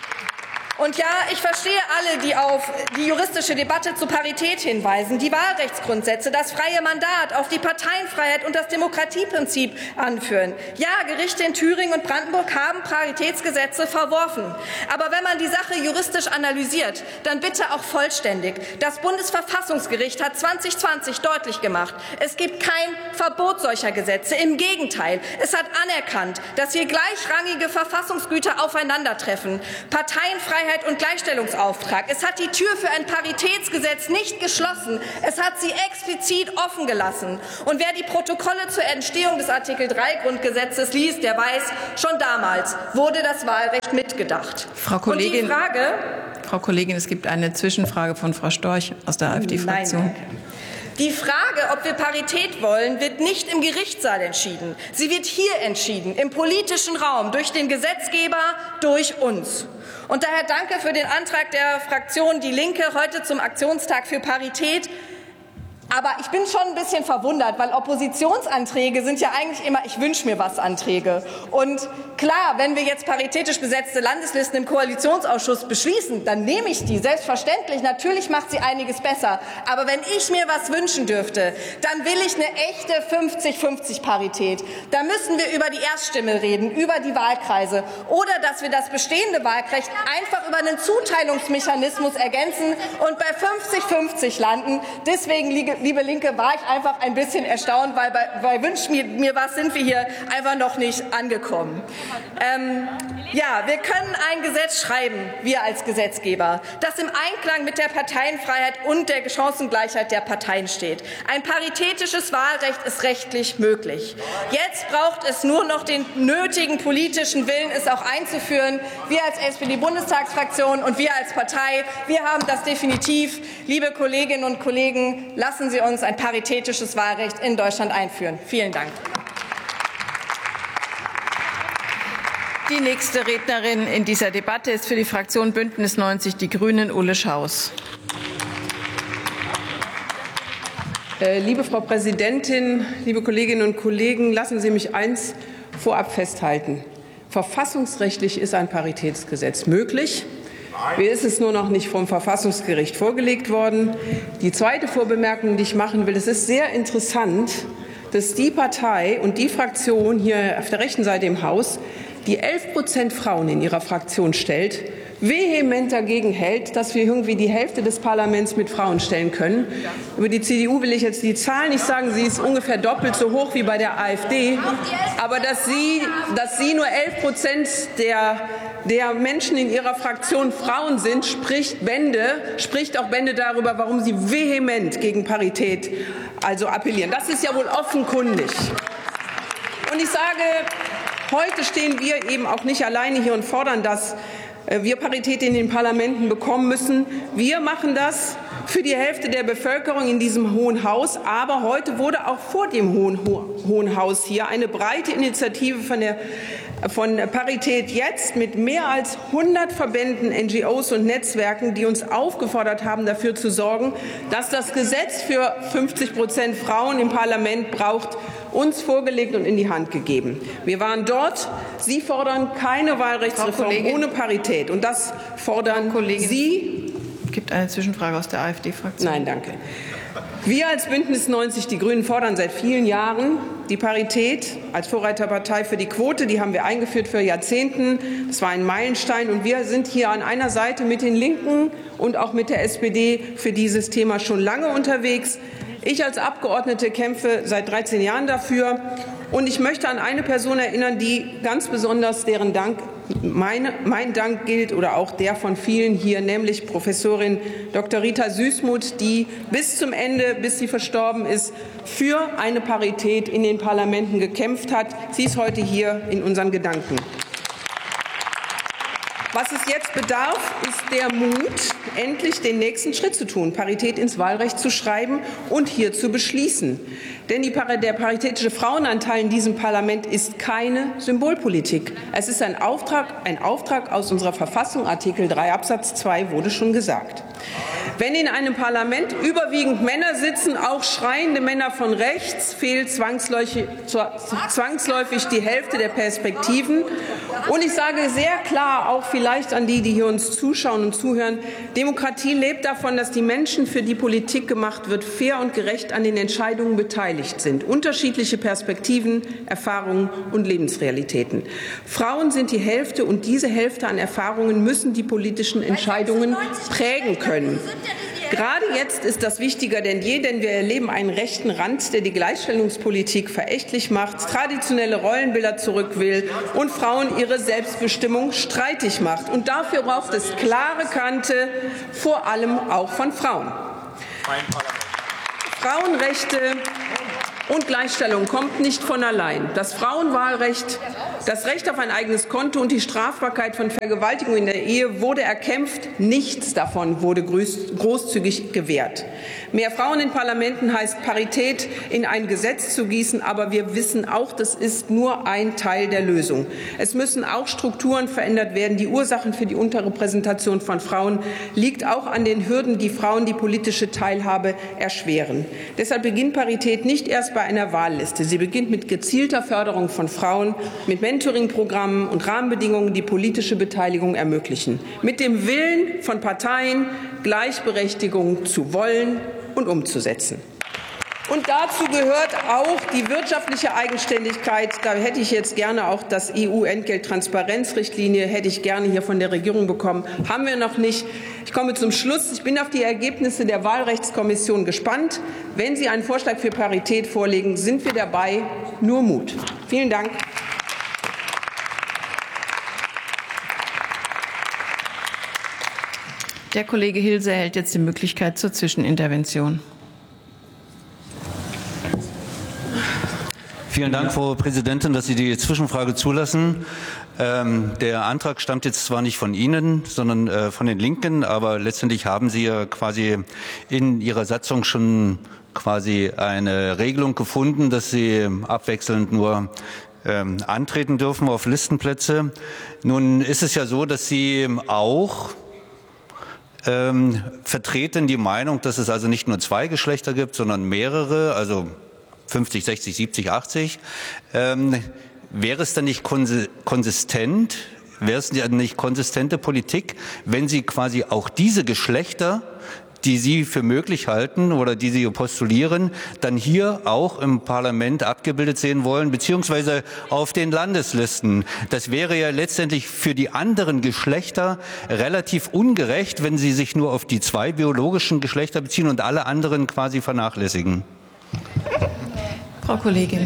Und ja, ich verstehe alle, die auf die juristische Debatte zu Parität hinweisen, die Wahlrechtsgrundsätze, das freie Mandat, auf die Parteienfreiheit und das Demokratieprinzip anführen. Ja, Gerichte in Thüringen und Brandenburg haben Paritätsgesetze verworfen. Aber wenn man die Sache juristisch analysiert, dann bitte auch vollständig. Das Bundesverfassungsgericht hat zwanzig zwanzig deutlich gemacht, es gibt kein Verbot solcher Gesetze. Im Gegenteil, es hat anerkannt, dass hier gleichrangige Verfassungsgüter aufeinandertreffen. Parteienfreiheit und Gleichstellungsauftrag. Es hat die Tür für ein Paritätsgesetz nicht geschlossen. Es hat sie explizit offen gelassen. Und wer die Protokolle zur Entstehung des Artikel drei Grundgesetzes liest, der weiß, schon damals wurde das Wahlrecht mitgedacht. Frau Kollegin, und die Frage, Frau Kollegin, es gibt eine Zwischenfrage von Frau Storch aus der AfD-Fraktion. Die Frage, ob wir Parität wollen, wird nicht im Gerichtssaal entschieden. Sie wird hier entschieden, im politischen Raum, durch den Gesetzgeber, durch uns. Und daher danke für den Antrag der Fraktion Die Linke heute zum Aktionstag für Parität. Aber ich bin schon ein bisschen verwundert, weil Oppositionsanträge sind ja eigentlich immer Ich wünsche mir was Anträge. Und klar, wenn wir jetzt paritätisch besetzte Landeslisten im Koalitionsausschuss beschließen, dann nehme ich die. Selbstverständlich, natürlich macht sie einiges besser. Aber wenn ich mir was wünschen dürfte, dann will ich eine echte fünfzig fünfzig Parität. Da müssen wir über die Erststimme reden, über die Wahlkreise. Oder dass wir das bestehende Wahlrecht einfach über einen Zuteilungsmechanismus ergänzen und bei fünfzig fünfzig landen. Deswegen liege Liebe Linke, war ich einfach ein bisschen erstaunt, weil bei, bei Wünsch mir, mir was sind wir hier einfach noch nicht angekommen. Ähm, ja, wir können ein Gesetz schreiben, wir als Gesetzgeber, das im Einklang mit der Parteienfreiheit und der Chancengleichheit der Parteien steht. Ein paritätisches Wahlrecht ist rechtlich möglich. Jetzt braucht es nur noch den nötigen politischen Willen, es auch einzuführen. Wir als S P D-Bundestagsfraktion und wir als Partei, wir haben das definitiv. Liebe Kolleginnen und Kollegen, lassen Sie uns ein paritätisches Wahlrecht in Deutschland einführen. Vielen Dank. Die nächste Rednerin in dieser Debatte ist für die Fraktion Bündnis neunzig Die Grünen Ulle Schaus. Liebe Frau Präsidentin, liebe Kolleginnen und Kollegen, lassen Sie mich eins vorab festhalten. Verfassungsrechtlich ist ein Paritätsgesetz möglich. Mir ist es nur noch nicht vom Verfassungsgericht vorgelegt worden. Die zweite Vorbemerkung, die ich machen will, es ist sehr interessant, dass die Partei und die Fraktion hier auf der rechten Seite im Haus, die elf Prozent Frauen in ihrer Fraktion stellt, vehement dagegen hält, dass wir irgendwie die Hälfte des Parlaments mit Frauen stellen können. Über die C D U will ich jetzt die Zahlen nicht sagen. Sie ist ungefähr doppelt so hoch wie bei der AfD. Aber dass sie, dass sie nur elf Prozent der, der Menschen in ihrer Fraktion Frauen sind, spricht Bände, spricht auch Bände darüber, warum sie vehement gegen Parität also appellieren. Das ist ja wohl offenkundig. Und ich sage, heute stehen wir eben auch nicht alleine hier und fordern das. Wir Parität in den Parlamenten bekommen müssen. Wir machen das für die Hälfte der Bevölkerung in diesem Hohen Haus. Aber heute wurde auch vor dem Hohen, Hohen Haus hier eine breite Initiative von, der, von Parität jetzt mit mehr als hundert Verbänden, N G Os und Netzwerken, die uns aufgefordert haben, dafür zu sorgen, dass das Gesetz für fünfzig Prozent Frauen im Parlament braucht, uns vorgelegt und in die Hand gegeben. Wir waren dort. Sie fordern keine Wahlrechtsreform ohne Parität. Und das fordern Sie. Es gibt eine Zwischenfrage aus der AfD-Fraktion. Nein, danke. Wir als Bündnis neunzig Die Grünen fordern seit vielen Jahren die Parität als Vorreiterpartei für die Quote. Die haben wir eingeführt für Jahrzehnten. Das war ein Meilenstein. Und wir sind hier an einer Seite mit den Linken und auch mit der S P D für dieses Thema schon lange unterwegs. Ich als Abgeordnete kämpfe seit dreizehn Jahren dafür. Und ich möchte an eine Person erinnern, die ganz besonders deren Dank, meine, mein Dank gilt oder auch der von vielen hier, nämlich Professorin Doktor Rita Süßmuth, die bis zum Ende, bis sie verstorben ist, für eine Parität in den Parlamenten gekämpft hat. Sie ist heute hier in unseren Gedanken. Was es jetzt bedarf, ist der Mut, endlich den nächsten Schritt zu tun, Parität ins Wahlrecht zu schreiben und hier zu beschließen. Denn die, der paritätische Frauenanteil in diesem Parlament ist keine Symbolpolitik. Es ist ein Auftrag, ein Auftrag aus unserer Verfassung, Artikel drei Absatz zwei wurde schon gesagt. Wenn in einem Parlament überwiegend Männer sitzen, auch schreiende Männer von rechts, fehlt zwangsläufig, zwangsläufig die Hälfte der Perspektiven. Und ich sage sehr klar, auch vielleicht an die, die hier uns zuschauen und zuhören, Demokratie lebt davon, dass die Menschen, für die Politik gemacht wird, fair und gerecht an den Entscheidungen beteiligt sind. Unterschiedliche Perspektiven, Erfahrungen und Lebensrealitäten. Frauen sind die Hälfte, und diese Hälfte an Erfahrungen müssen die politischen Entscheidungen prägen können. Gerade jetzt ist das wichtiger denn je, denn wir erleben einen rechten Rand, der die Gleichstellungspolitik verächtlich macht, traditionelle Rollenbilder zurück will und Frauen ihre Selbstbestimmung streitig macht. Und dafür braucht es klare Kante, vor allem auch von Frauen. Frauenrechte und Gleichstellung kommt nicht von allein. Das Frauenwahlrecht, das Recht auf ein eigenes Konto und die Strafbarkeit von Vergewaltigung in der Ehe wurde erkämpft. Nichts davon wurde großzügig gewährt. Mehr Frauen in Parlamenten heißt Parität in ein Gesetz zu gießen, aber wir wissen auch, das ist nur ein Teil der Lösung. Es müssen auch Strukturen verändert werden. Die Ursachen für die Unterrepräsentation von Frauen liegt auch an den Hürden, die Frauen die politische Teilhabe erschweren. Deshalb beginnt Parität nicht erst bei einer Wahlliste. Sie beginnt mit gezielter Förderung von Frauen, mit Mentoring-Programmen und Rahmenbedingungen, die politische Beteiligung ermöglichen. Mit dem Willen von Parteien, Gleichberechtigung zu wollen und umzusetzen. Und dazu gehört auch die wirtschaftliche Eigenständigkeit. Da hätte ich jetzt gerne auch das E U-Entgelttransparenzrichtlinie, hätte ich gerne hier von der Regierung bekommen. Haben wir noch nicht. Ich komme zum Schluss. Ich bin auf die Ergebnisse der Wahlrechtskommission gespannt. Wenn Sie einen Vorschlag für Parität vorlegen, sind wir dabei. Nur Mut. Vielen Dank. Der Kollege Hilse erhält jetzt die Möglichkeit zur Zwischenintervention. Vielen Dank, Frau Präsidentin, dass Sie die Zwischenfrage zulassen. Ähm, der Antrag stammt jetzt zwar nicht von Ihnen, sondern äh, von den Linken, aber letztendlich haben Sie ja quasi in Ihrer Satzung schon quasi eine Regelung gefunden, dass Sie abwechselnd nur ähm, antreten dürfen auf Listenplätze. Nun ist es ja so, dass Sie auch ähm, vertreten die Meinung, dass es also nicht nur zwei Geschlechter gibt, sondern mehrere, also fünfzig, sechzig, siebzig, achtzig. Ähm, wäre es dann nicht konsistent, wäre es dann nicht konsistente Politik, wenn Sie quasi auch diese Geschlechter, die Sie für möglich halten oder die Sie postulieren, dann hier auch im Parlament abgebildet sehen wollen, beziehungsweise auf den Landeslisten? Das wäre ja letztendlich für die anderen Geschlechter relativ ungerecht, wenn Sie sich nur auf die zwei biologischen Geschlechter beziehen und alle anderen quasi vernachlässigen. Frau Kollegin.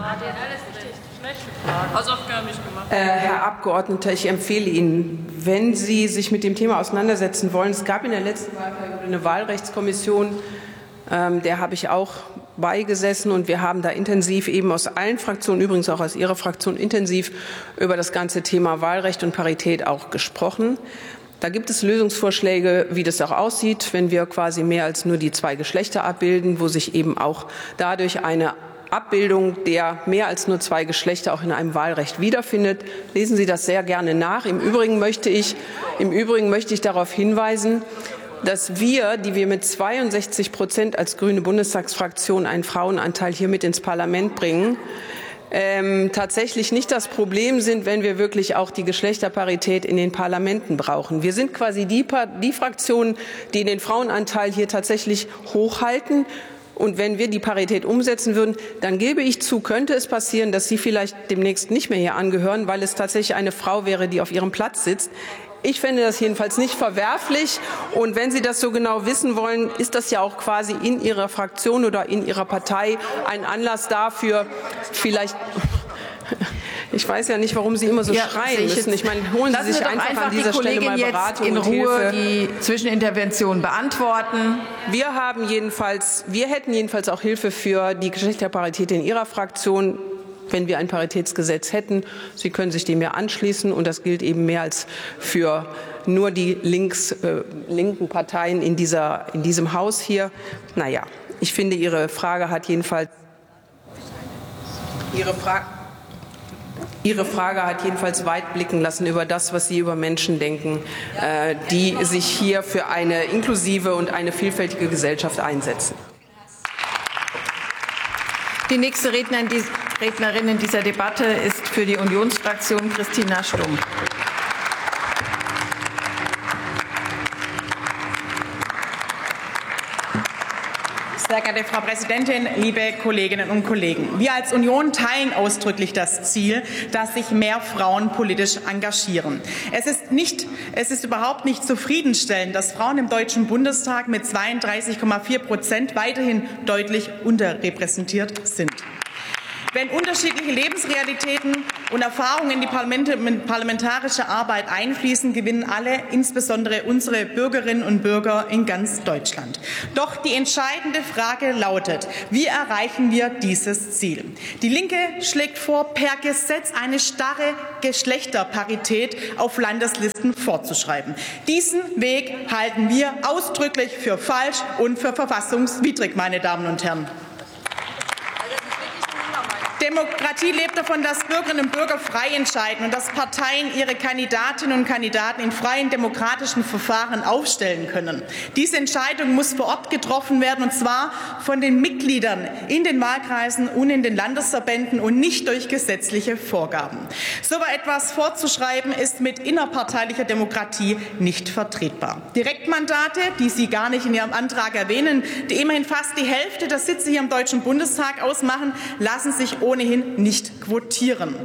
Äh, Herr Abgeordneter, ich empfehle Ihnen, wenn Sie sich mit dem Thema auseinandersetzen wollen, es gab in der letzten Wahlperiode eine Wahlrechtskommission, ähm, der habe ich auch beigesessen, und wir haben da intensiv eben aus allen Fraktionen, übrigens auch aus Ihrer Fraktion, intensiv über das ganze Thema Wahlrecht und Parität auch gesprochen. Da gibt es Lösungsvorschläge, wie das auch aussieht, wenn wir quasi mehr als nur die zwei Geschlechter abbilden, wo sich eben auch dadurch eine Abbildung der mehr als nur zwei Geschlechter auch in einem Wahlrecht wiederfindet. Lesen Sie das sehr gerne nach. Im Übrigen möchte ich, im Übrigen möchte ich darauf hinweisen, dass wir, die wir mit zweiundsechzig Prozent als grüne Bundestagsfraktion einen Frauenanteil hier mit ins Parlament bringen, Ähm, tatsächlich nicht das Problem sind, wenn wir wirklich auch die Geschlechterparität in den Parlamenten brauchen. Wir sind quasi die, die Fraktion, die den Frauenanteil hier tatsächlich hochhalten. Und wenn wir die Parität umsetzen würden, dann gebe ich zu, könnte es passieren, dass Sie vielleicht demnächst nicht mehr hier angehören, weil es tatsächlich eine Frau wäre, die auf ihrem Platz sitzt. Ich fände das jedenfalls nicht verwerflich. Und wenn Sie das so genau wissen wollen, ist das ja auch quasi in Ihrer Fraktion oder in Ihrer Partei ein Anlass dafür, vielleicht. Ich weiß ja nicht, warum Sie immer so ja, schreien müssen. Ich meine, holen Sie sich einfach, einfach an dieser Stelle mal Beratung in und Ruhe Hilfe. Die Zwischenintervention beantworten. Wir haben jedenfalls, wir hätten jedenfalls auch Hilfe für die Geschlechterparität in Ihrer Fraktion. wenn wir ein Paritätsgesetz hätten. Sie können sich dem ja anschließen, und das gilt eben mehr als für nur die links, äh, linken Parteien in, dieser, in diesem Haus hier. Naja, ich finde, Ihre Frage hat jedenfalls Ihre Frage Ihre Frage hat jedenfalls weit blicken lassen über das, was Sie über Menschen denken, äh, die sich hier für eine inklusive und eine vielfältige Gesellschaft einsetzen. Die nächste Rednerin, die, Rednerin in dieser Debatte ist für die Unionsfraktion Christina Stumm. Sehr geehrte Frau Präsidentin, liebe Kolleginnen und Kollegen! Wir als Union teilen ausdrücklich das Ziel, dass sich mehr Frauen politisch engagieren. Es ist, nicht, es ist überhaupt nicht zufriedenstellend, dass Frauen im Deutschen Bundestag mit zweiunddreißig Komma vier Prozent weiterhin deutlich unterrepräsentiert sind. Wenn unterschiedliche Lebensrealitäten und Erfahrungen in die parlamentarische Arbeit einfließen, gewinnen alle, insbesondere unsere Bürgerinnen und Bürger in ganz Deutschland. Doch die entscheidende Frage lautet: Wie erreichen wir dieses Ziel? Die Linke schlägt vor, per Gesetz eine starre Geschlechterparität auf Landeslisten vorzuschreiben. Diesen Weg halten wir ausdrücklich für falsch und für verfassungswidrig, meine Damen und Herren. Demokratie lebt davon, dass Bürgerinnen und Bürger frei entscheiden und dass Parteien ihre Kandidatinnen und Kandidaten in freien demokratischen Verfahren aufstellen können. Diese Entscheidung muss vor Ort getroffen werden, und zwar von den Mitgliedern in den Wahlkreisen und in den Landesverbänden und nicht durch gesetzliche Vorgaben. So etwas vorzuschreiben, ist mit innerparteilicher Demokratie nicht vertretbar. Direktmandate, die Sie gar nicht in Ihrem Antrag erwähnen, die immerhin fast die Hälfte der Sitze hier im Deutschen Bundestag ausmachen, lassen sich ohnehin nicht quotieren.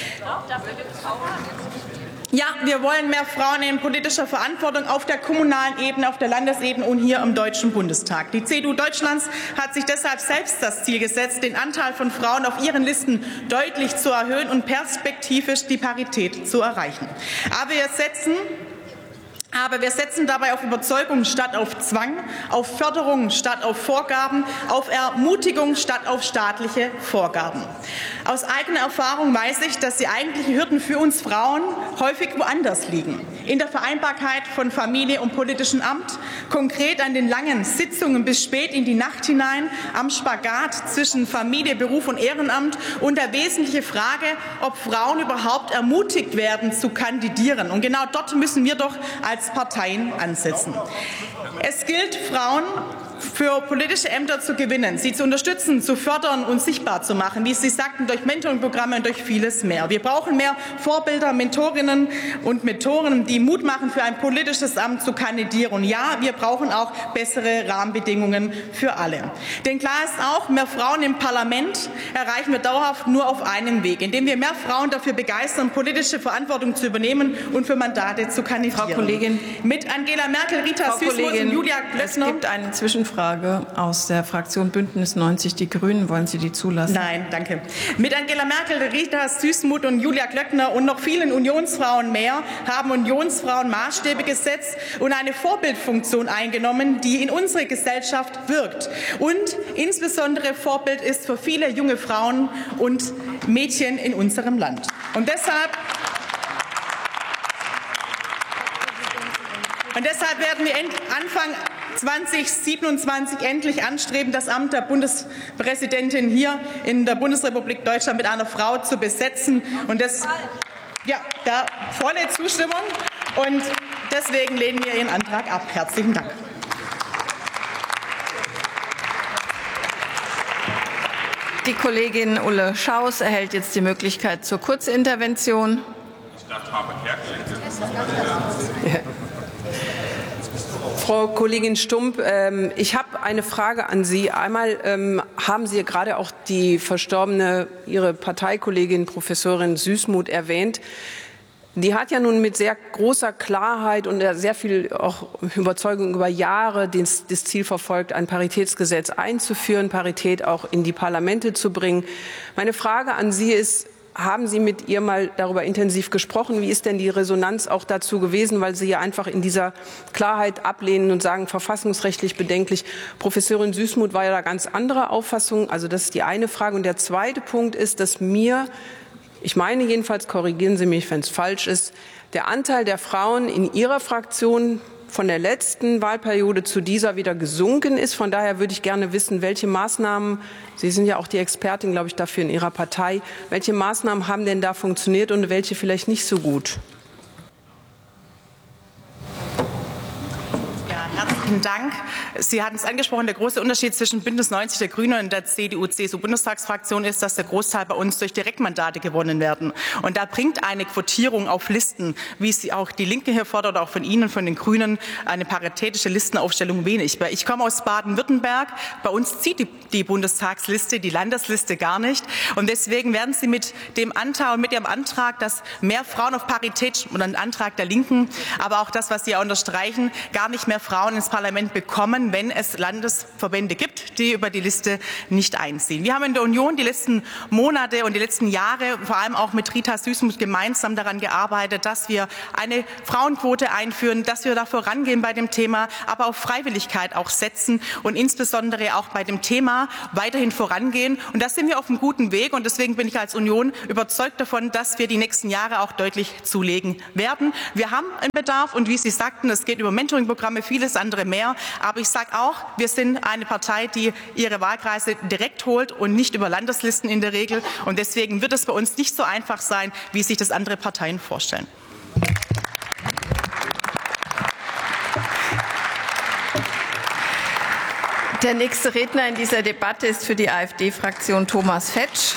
Ja, wir wollen mehr Frauen in politischer Verantwortung auf der kommunalen Ebene, auf der Landesebene und hier im Deutschen Bundestag. Die C D U Deutschlands hat sich deshalb selbst das Ziel gesetzt, den Anteil von Frauen auf ihren Listen deutlich zu erhöhen und perspektivisch die Parität zu erreichen. Aber wir setzen Aber wir setzen dabei auf Überzeugung statt auf Zwang, auf Förderung statt auf Vorgaben, auf Ermutigung statt auf staatliche Vorgaben. Aus eigener Erfahrung weiß ich, dass die eigentlichen Hürden für uns Frauen häufig woanders liegen. In der Vereinbarkeit von Familie und politischem Amt, konkret an den langen Sitzungen bis spät in die Nacht hinein, am Spagat zwischen Familie, Beruf und Ehrenamt und der wesentliche Frage, ob Frauen überhaupt ermutigt werden zu kandidieren. Und genau dort müssen wir doch als Parteien ansetzen. Es gilt, Frauen für politische Ämter zu gewinnen, sie zu unterstützen, zu fördern und sichtbar zu machen, wie Sie sagten, durch Mentoring-Programme und durch vieles mehr. Wir brauchen mehr Vorbilder, Mentorinnen und Mentoren, die Mut machen, für ein politisches Amt zu kandidieren. Und ja, wir brauchen auch bessere Rahmenbedingungen für alle. Denn klar ist auch, mehr Frauen im Parlament erreichen wir dauerhaft nur auf einem Weg, indem wir mehr Frauen dafür begeistern, politische Verantwortung zu übernehmen und für Mandate zu kandidieren. Frau Kollegin, mit Angela Merkel, Rita Süssmuth und Julia Klöckner. Es gibt eine Zwischenfrage aus der Fraktion Bündnis neunzig Die Grünen. Wollen Sie die zulassen? Nein, danke. Mit Angela Merkel, Rita Süssmuth und Julia Klöckner und noch vielen Unionsfrauen mehr haben Unionsfrauen Maßstäbe gesetzt und eine Vorbildfunktion eingenommen, die in unserer Gesellschaft wirkt. Und insbesondere Vorbild ist für viele junge Frauen und Mädchen in unserem Land. Und deshalb Und deshalb werden wir Anfang zweitausendsiebenundzwanzig endlich anstreben, das Amt der Bundespräsidentin hier in der Bundesrepublik Deutschland mit einer Frau zu besetzen. Und das, ja, da volle Zustimmung. Und deswegen lehnen wir Ihren Antrag ab. Herzlichen Dank. Die Kollegin Ulle Schaus erhält jetzt die Möglichkeit zur Kurzintervention. Ja. Frau Kollegin Stump, ich habe eine Frage an Sie. Einmal haben Sie gerade auch die verstorbene, Ihre Parteikollegin Professorin Süssmuth erwähnt. Die hat ja nun mit sehr großer Klarheit und sehr viel auch Überzeugung über Jahre das, das Ziel verfolgt, ein Paritätsgesetz einzuführen, Parität auch in die Parlamente zu bringen. Meine Frage an Sie ist, Haben Sie mit ihr mal darüber intensiv gesprochen? Wie ist denn die Resonanz auch dazu gewesen, weil Sie ja einfach in dieser Klarheit ablehnen und sagen, verfassungsrechtlich bedenklich. Professorin Süßmuth war ja da ganz anderer Auffassung. Also das ist die eine Frage. Und der zweite Punkt ist, dass mir, ich meine jedenfalls, korrigieren Sie mich, wenn es falsch ist, der Anteil der Frauen in Ihrer Fraktion von der letzten Wahlperiode zu dieser wieder gesunken ist. Von daher würde ich gerne wissen, welche Maßnahmen, Sie sind ja auch die Expertin, glaube ich, dafür in Ihrer Partei, welche Maßnahmen haben denn da funktioniert und welche vielleicht nicht so gut? Herzlichen Dank. Sie hatten es angesprochen, der große Unterschied zwischen Bündnis neunzig der Grünen und der C D U-C S U-Bundestagsfraktion ist, dass der Großteil bei uns durch Direktmandate gewonnen werden. Und da bringt eine Quotierung auf Listen, wie sie auch die Linke hier fordert, auch von Ihnen, von den Grünen, eine paritätische Listenaufstellung wenig. Ich komme aus Baden-Württemberg. Bei uns zieht die, die Bundestagsliste, die Landesliste gar nicht. Und deswegen werden Sie mit dem Antrag und mit Ihrem Antrag, dass mehr Frauen auf Parität, oder ein Antrag der Linken, aber auch das, was Sie ja unterstreichen, gar nicht mehr Frauen ins Parlament bekommen, wenn es Landesverbände gibt, die über die Liste nicht einziehen. Wir haben in der Union die letzten Monate und die letzten Jahre, vor allem auch mit Rita Süßmuth gemeinsam daran gearbeitet, dass wir eine Frauenquote einführen, dass wir da vorangehen bei dem Thema, aber auf Freiwilligkeit auch setzen und insbesondere auch bei dem Thema weiterhin vorangehen. Und da sind wir auf einem guten Weg. Und deswegen bin ich als Union überzeugt davon, dass wir die nächsten Jahre auch deutlich zulegen werden. Wir haben einen Bedarf und wie Sie sagten, es geht über Mentoring-Programme, vieles andere mehr. Aber ich sage auch, wir sind eine Partei, die ihre Wahlkreise direkt holt und nicht über Landeslisten in der Regel. Und deswegen wird es bei uns nicht so einfach sein, wie sich das andere Parteien vorstellen. Der nächste Redner in dieser Debatte ist für die AfD-Fraktion Thomas Fetsch.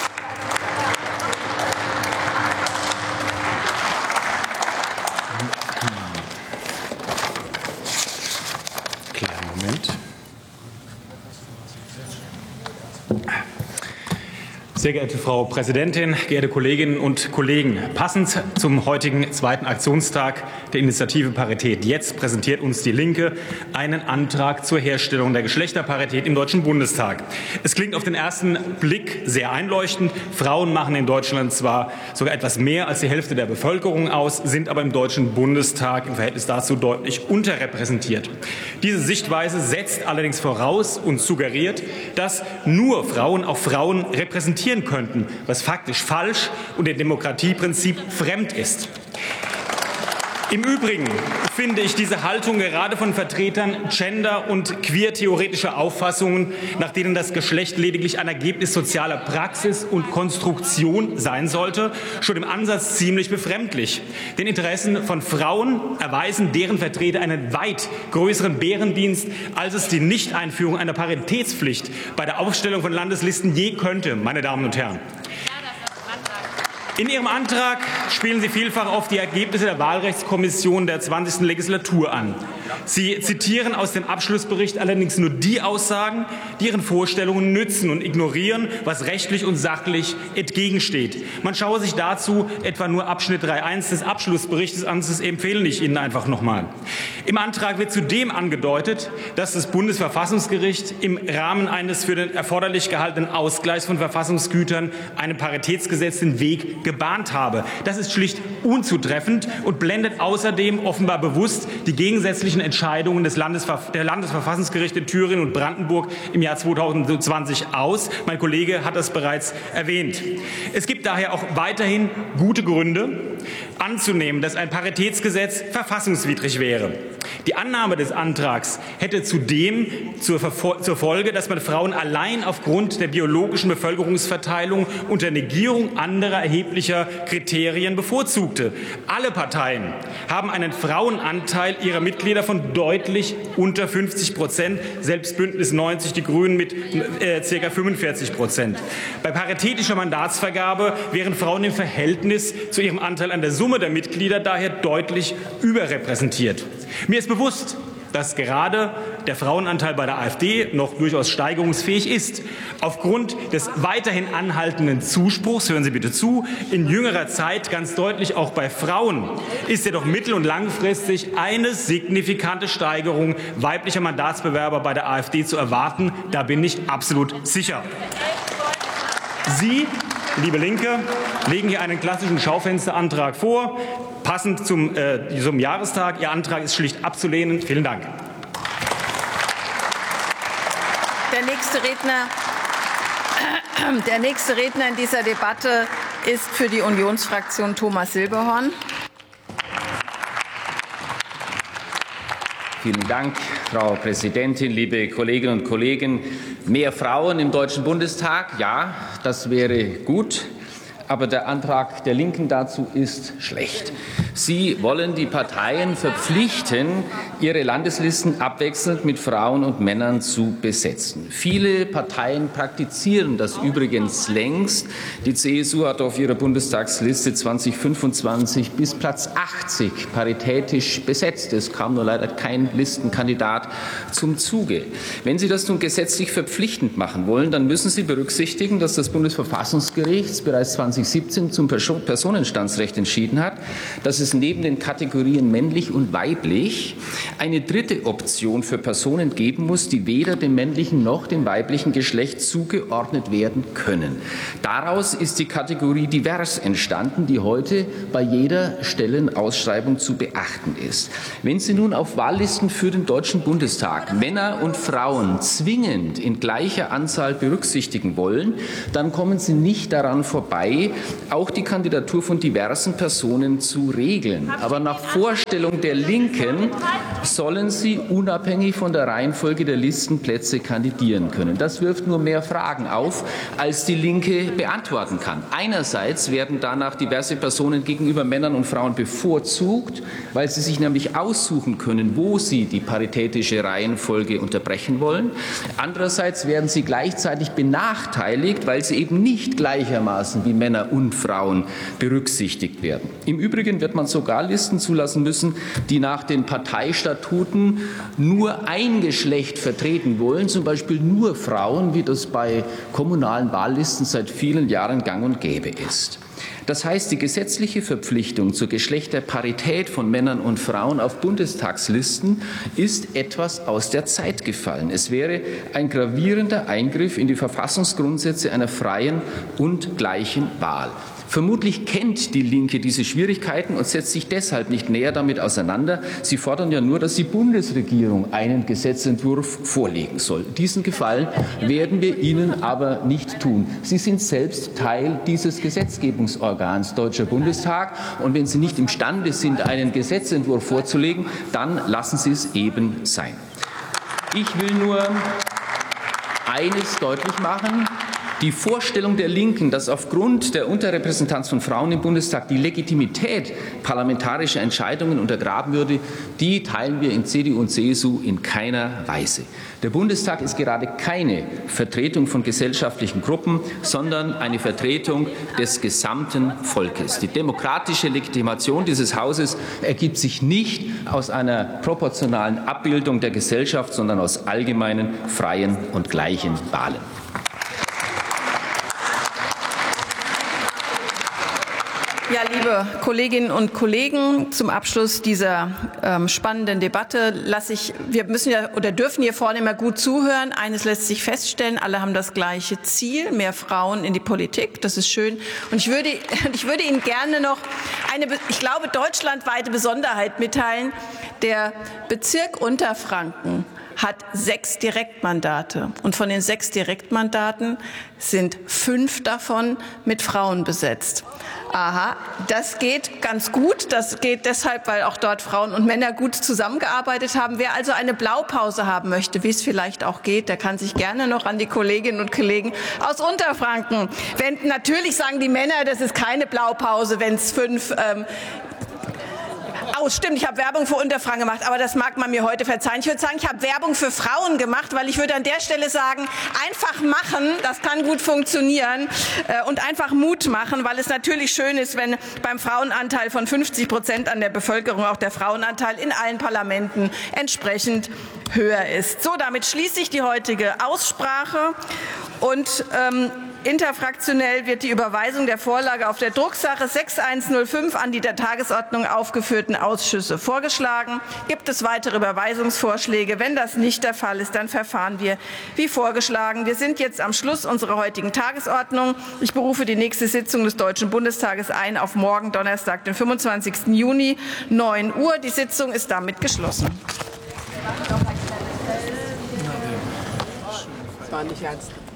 Sehr geehrte Frau Präsidentin, geehrte Kolleginnen und Kollegen! Passend zum heutigen zweiten Aktionstag der Initiative Parität Jetzt präsentiert uns die Linke einen Antrag zur Herstellung der Geschlechterparität im Deutschen Bundestag. Es klingt auf den ersten Blick sehr einleuchtend. Frauen machen in Deutschland zwar sogar etwas mehr als die Hälfte der Bevölkerung aus, sind aber im Deutschen Bundestag im Verhältnis dazu deutlich unterrepräsentiert. Diese Sichtweise setzt allerdings voraus und suggeriert, dass nur Frauen auch Frauen repräsentieren könnten, was faktisch falsch und dem Demokratieprinzip fremd ist. Im Übrigen finde ich diese Haltung gerade von Vertretern gender- und queer-theoretischer Auffassungen, nach denen das Geschlecht lediglich ein Ergebnis sozialer Praxis und Konstruktion sein sollte, schon im Ansatz ziemlich befremdlich. Den Interessen von Frauen erweisen deren Vertreter einen weit größeren Bärendienst, als es die Nichteinführung einer Paritätspflicht bei der Aufstellung von Landeslisten je könnte, meine Damen und Herren. In Ihrem Antrag spielen Sie vielfach auf die Ergebnisse der Wahlrechtskommission der zwanzigsten Legislatur an. Sie zitieren aus dem Abschlussbericht allerdings nur die Aussagen, die Ihren Vorstellungen nützen und ignorieren, was rechtlich und sachlich entgegensteht. Man schaue sich dazu etwa nur Abschnitt drei Punkt eins des Abschlussberichts an. Das empfehle ich Ihnen einfach noch mal. Im Antrag wird zudem angedeutet, dass das Bundesverfassungsgericht im Rahmen eines für den erforderlich gehaltenen Ausgleichs von Verfassungsgütern einem Paritätsgesetz den Weg gebahnt habe. Das ist schlicht unzutreffend und blendet außerdem offenbar bewusst die gegensätzlichen Entscheidungen des Landesver- der Landesverfassungsgerichte in Thüringen und Brandenburg im Jahr zweitausendzwanzig aus. Mein Kollege hat das bereits erwähnt. Es gibt daher auch weiterhin gute Gründe, anzunehmen, dass ein Paritätsgesetz verfassungswidrig wäre. Die Annahme des Antrags hätte zudem zur, Verfol- zur Folge, dass man Frauen allein aufgrund der biologischen Bevölkerungsverteilung unter Negierung anderer erheblicher Kriterien bevorzugte. Alle Parteien haben einen Frauenanteil ihrer Mitglieder von deutlich unter fünfzig Prozent, selbst Bündnis neunzig, die Grünen mit äh, ca. fünfundvierzig Prozent. Bei paritätischer Mandatsvergabe wären Frauen im Verhältnis zu ihrem Anteil an der Summe der Mitglieder daher deutlich überrepräsentiert. Mir ist bewusst, dass gerade der Frauenanteil bei der AfD noch durchaus steigerungsfähig ist. Aufgrund des weiterhin anhaltenden Zuspruchs, hören Sie bitte zu, in jüngerer Zeit ganz deutlich auch bei Frauen, ist jedoch mittel- und langfristig eine signifikante Steigerung weiblicher Mandatsbewerber bei der AfD zu erwarten. Da bin ich absolut sicher. Sie liebe Linke, legen hier einen klassischen Schaufensterantrag vor, passend zum, äh, zum Jahrestag. Ihr Antrag ist schlicht abzulehnen. Vielen Dank. Der nächste Redner, der nächste Redner in dieser Debatte ist für die Unionsfraktion Thomas Silberhorn. Vielen Dank, Frau Präsidentin, liebe Kolleginnen und Kollegen. Mehr Frauen im Deutschen Bundestag, ja, das wäre gut. Aber der Antrag der Linken dazu ist schlecht. Sie wollen die Parteien verpflichten, ihre Landeslisten abwechselnd mit Frauen und Männern zu besetzen. Viele Parteien praktizieren das übrigens längst. Die C S U hat auf ihrer Bundestagsliste zweitausendfünfundzwanzig bis Platz achtzig paritätisch besetzt. Es kam nur leider kein Listenkandidat zum Zuge. Wenn Sie das nun gesetzlich verpflichtend machen wollen, dann müssen Sie berücksichtigen, dass das Bundesverfassungsgericht bereits zweitausendsiebzehn zum Personenstandsrecht entschieden hat, dass es neben den Kategorien männlich und weiblich eine dritte Option für Personen geben muss, die weder dem männlichen noch dem weiblichen Geschlecht zugeordnet werden können. Daraus ist die Kategorie divers entstanden, die heute bei jeder Stellenausschreibung zu beachten ist. Wenn Sie nun auf Wahllisten für den Deutschen Bundestag Männer und Frauen zwingend in gleicher Anzahl berücksichtigen wollen, dann kommen Sie nicht daran vorbei, auch die Kandidatur von diversen Personen zu regeln. Aber nach Vorstellung der Linken sollen sie unabhängig von der Reihenfolge der Listenplätze kandidieren können. Das wirft nur mehr Fragen auf, als die Linke beantworten kann. Einerseits werden danach diverse Personen gegenüber Männern und Frauen bevorzugt, weil sie sich nämlich aussuchen können, wo sie die paritätische Reihenfolge unterbrechen wollen. Andererseits werden sie gleichzeitig benachteiligt, weil sie eben nicht gleichermaßen wie Männer und Frauen berücksichtigt werden. Im Übrigen wird man sogar Listen zulassen müssen, die nach den Parteistatuten nur ein Geschlecht vertreten wollen, zum Beispiel nur Frauen, wie das bei kommunalen Wahllisten seit vielen Jahren gang und gäbe ist. Das heißt, die gesetzliche Verpflichtung zur Geschlechterparität von Männern und Frauen auf Bundestagslisten ist etwas aus der Zeit gefallen. Es wäre ein gravierender Eingriff in die Verfassungsgrundsätze einer freien und gleichen Wahl. Vermutlich kennt die Linke diese Schwierigkeiten und setzt sich deshalb nicht näher damit auseinander. Sie fordern ja nur, dass die Bundesregierung einen Gesetzentwurf vorlegen soll. Diesen Gefallen werden wir Ihnen aber nicht tun. Sie sind selbst Teil dieses Gesetzgebungsorgans Deutscher Bundestag. Und wenn Sie nicht imstande sind, einen Gesetzentwurf vorzulegen, dann lassen Sie es eben sein. Ich will nur eines deutlich machen. Die Vorstellung der Linken, dass aufgrund der Unterrepräsentanz von Frauen im Bundestag die Legitimität parlamentarischer Entscheidungen untergraben würde, die teilen wir in C D U und C S U in keiner Weise. Der Bundestag ist gerade keine Vertretung von gesellschaftlichen Gruppen, sondern eine Vertretung des gesamten Volkes. Die demokratische Legitimation dieses Hauses ergibt sich nicht aus einer proportionalen Abbildung der Gesellschaft, sondern aus allgemeinen, freien und gleichen Wahlen. Ja, liebe Kolleginnen und Kollegen, zum Abschluss dieser ähm, spannenden Debatte lasse ich, wir müssen ja oder dürfen hier vorne immer gut zuhören. Eines lässt sich feststellen, alle haben das gleiche Ziel, mehr Frauen in die Politik. Das ist schön. Und ich würde, ich würde Ihnen gerne noch eine, ich glaube, deutschlandweite Besonderheit mitteilen. Der Bezirk Unterfranken hat sechs Direktmandate. Und von den sechs Direktmandaten sind fünf davon mit Frauen besetzt. Aha, das geht ganz gut. Das geht deshalb, weil auch dort Frauen und Männer gut zusammengearbeitet haben. Wer also eine Blaupause haben möchte, wie es vielleicht auch geht, der kann sich gerne noch an die Kolleginnen und Kollegen aus Unterfranken wenden. Natürlich sagen die Männer, das ist keine Blaupause, wenn es fünf ähm, Oh, stimmt, ich habe Werbung für Unterfranken gemacht, aber das mag man mir heute verzeihen. Ich würde sagen, ich habe Werbung für Frauen gemacht, weil ich würde an der Stelle sagen, einfach machen, das kann gut funktionieren äh, und einfach Mut machen, weil es natürlich schön ist, wenn beim Frauenanteil von fünfzig Prozent an der Bevölkerung auch der Frauenanteil in allen Parlamenten entsprechend höher ist. So, damit schließe ich die heutige Aussprache und ähm, Interfraktionell wird die Überweisung der Vorlage auf der Drucksache sechs eins null fünf an die der Tagesordnung aufgeführten Ausschüsse vorgeschlagen. Gibt es weitere Überweisungsvorschläge? Wenn das nicht der Fall ist, dann verfahren wir wie vorgeschlagen. Wir sind jetzt am Schluss unserer heutigen Tagesordnung. Ich berufe die nächste Sitzung des Deutschen Bundestages ein auf morgen Donnerstag, den fünfundzwanzigsten Juni, neun Uhr. Die Sitzung ist damit geschlossen. Das war nicht ernst.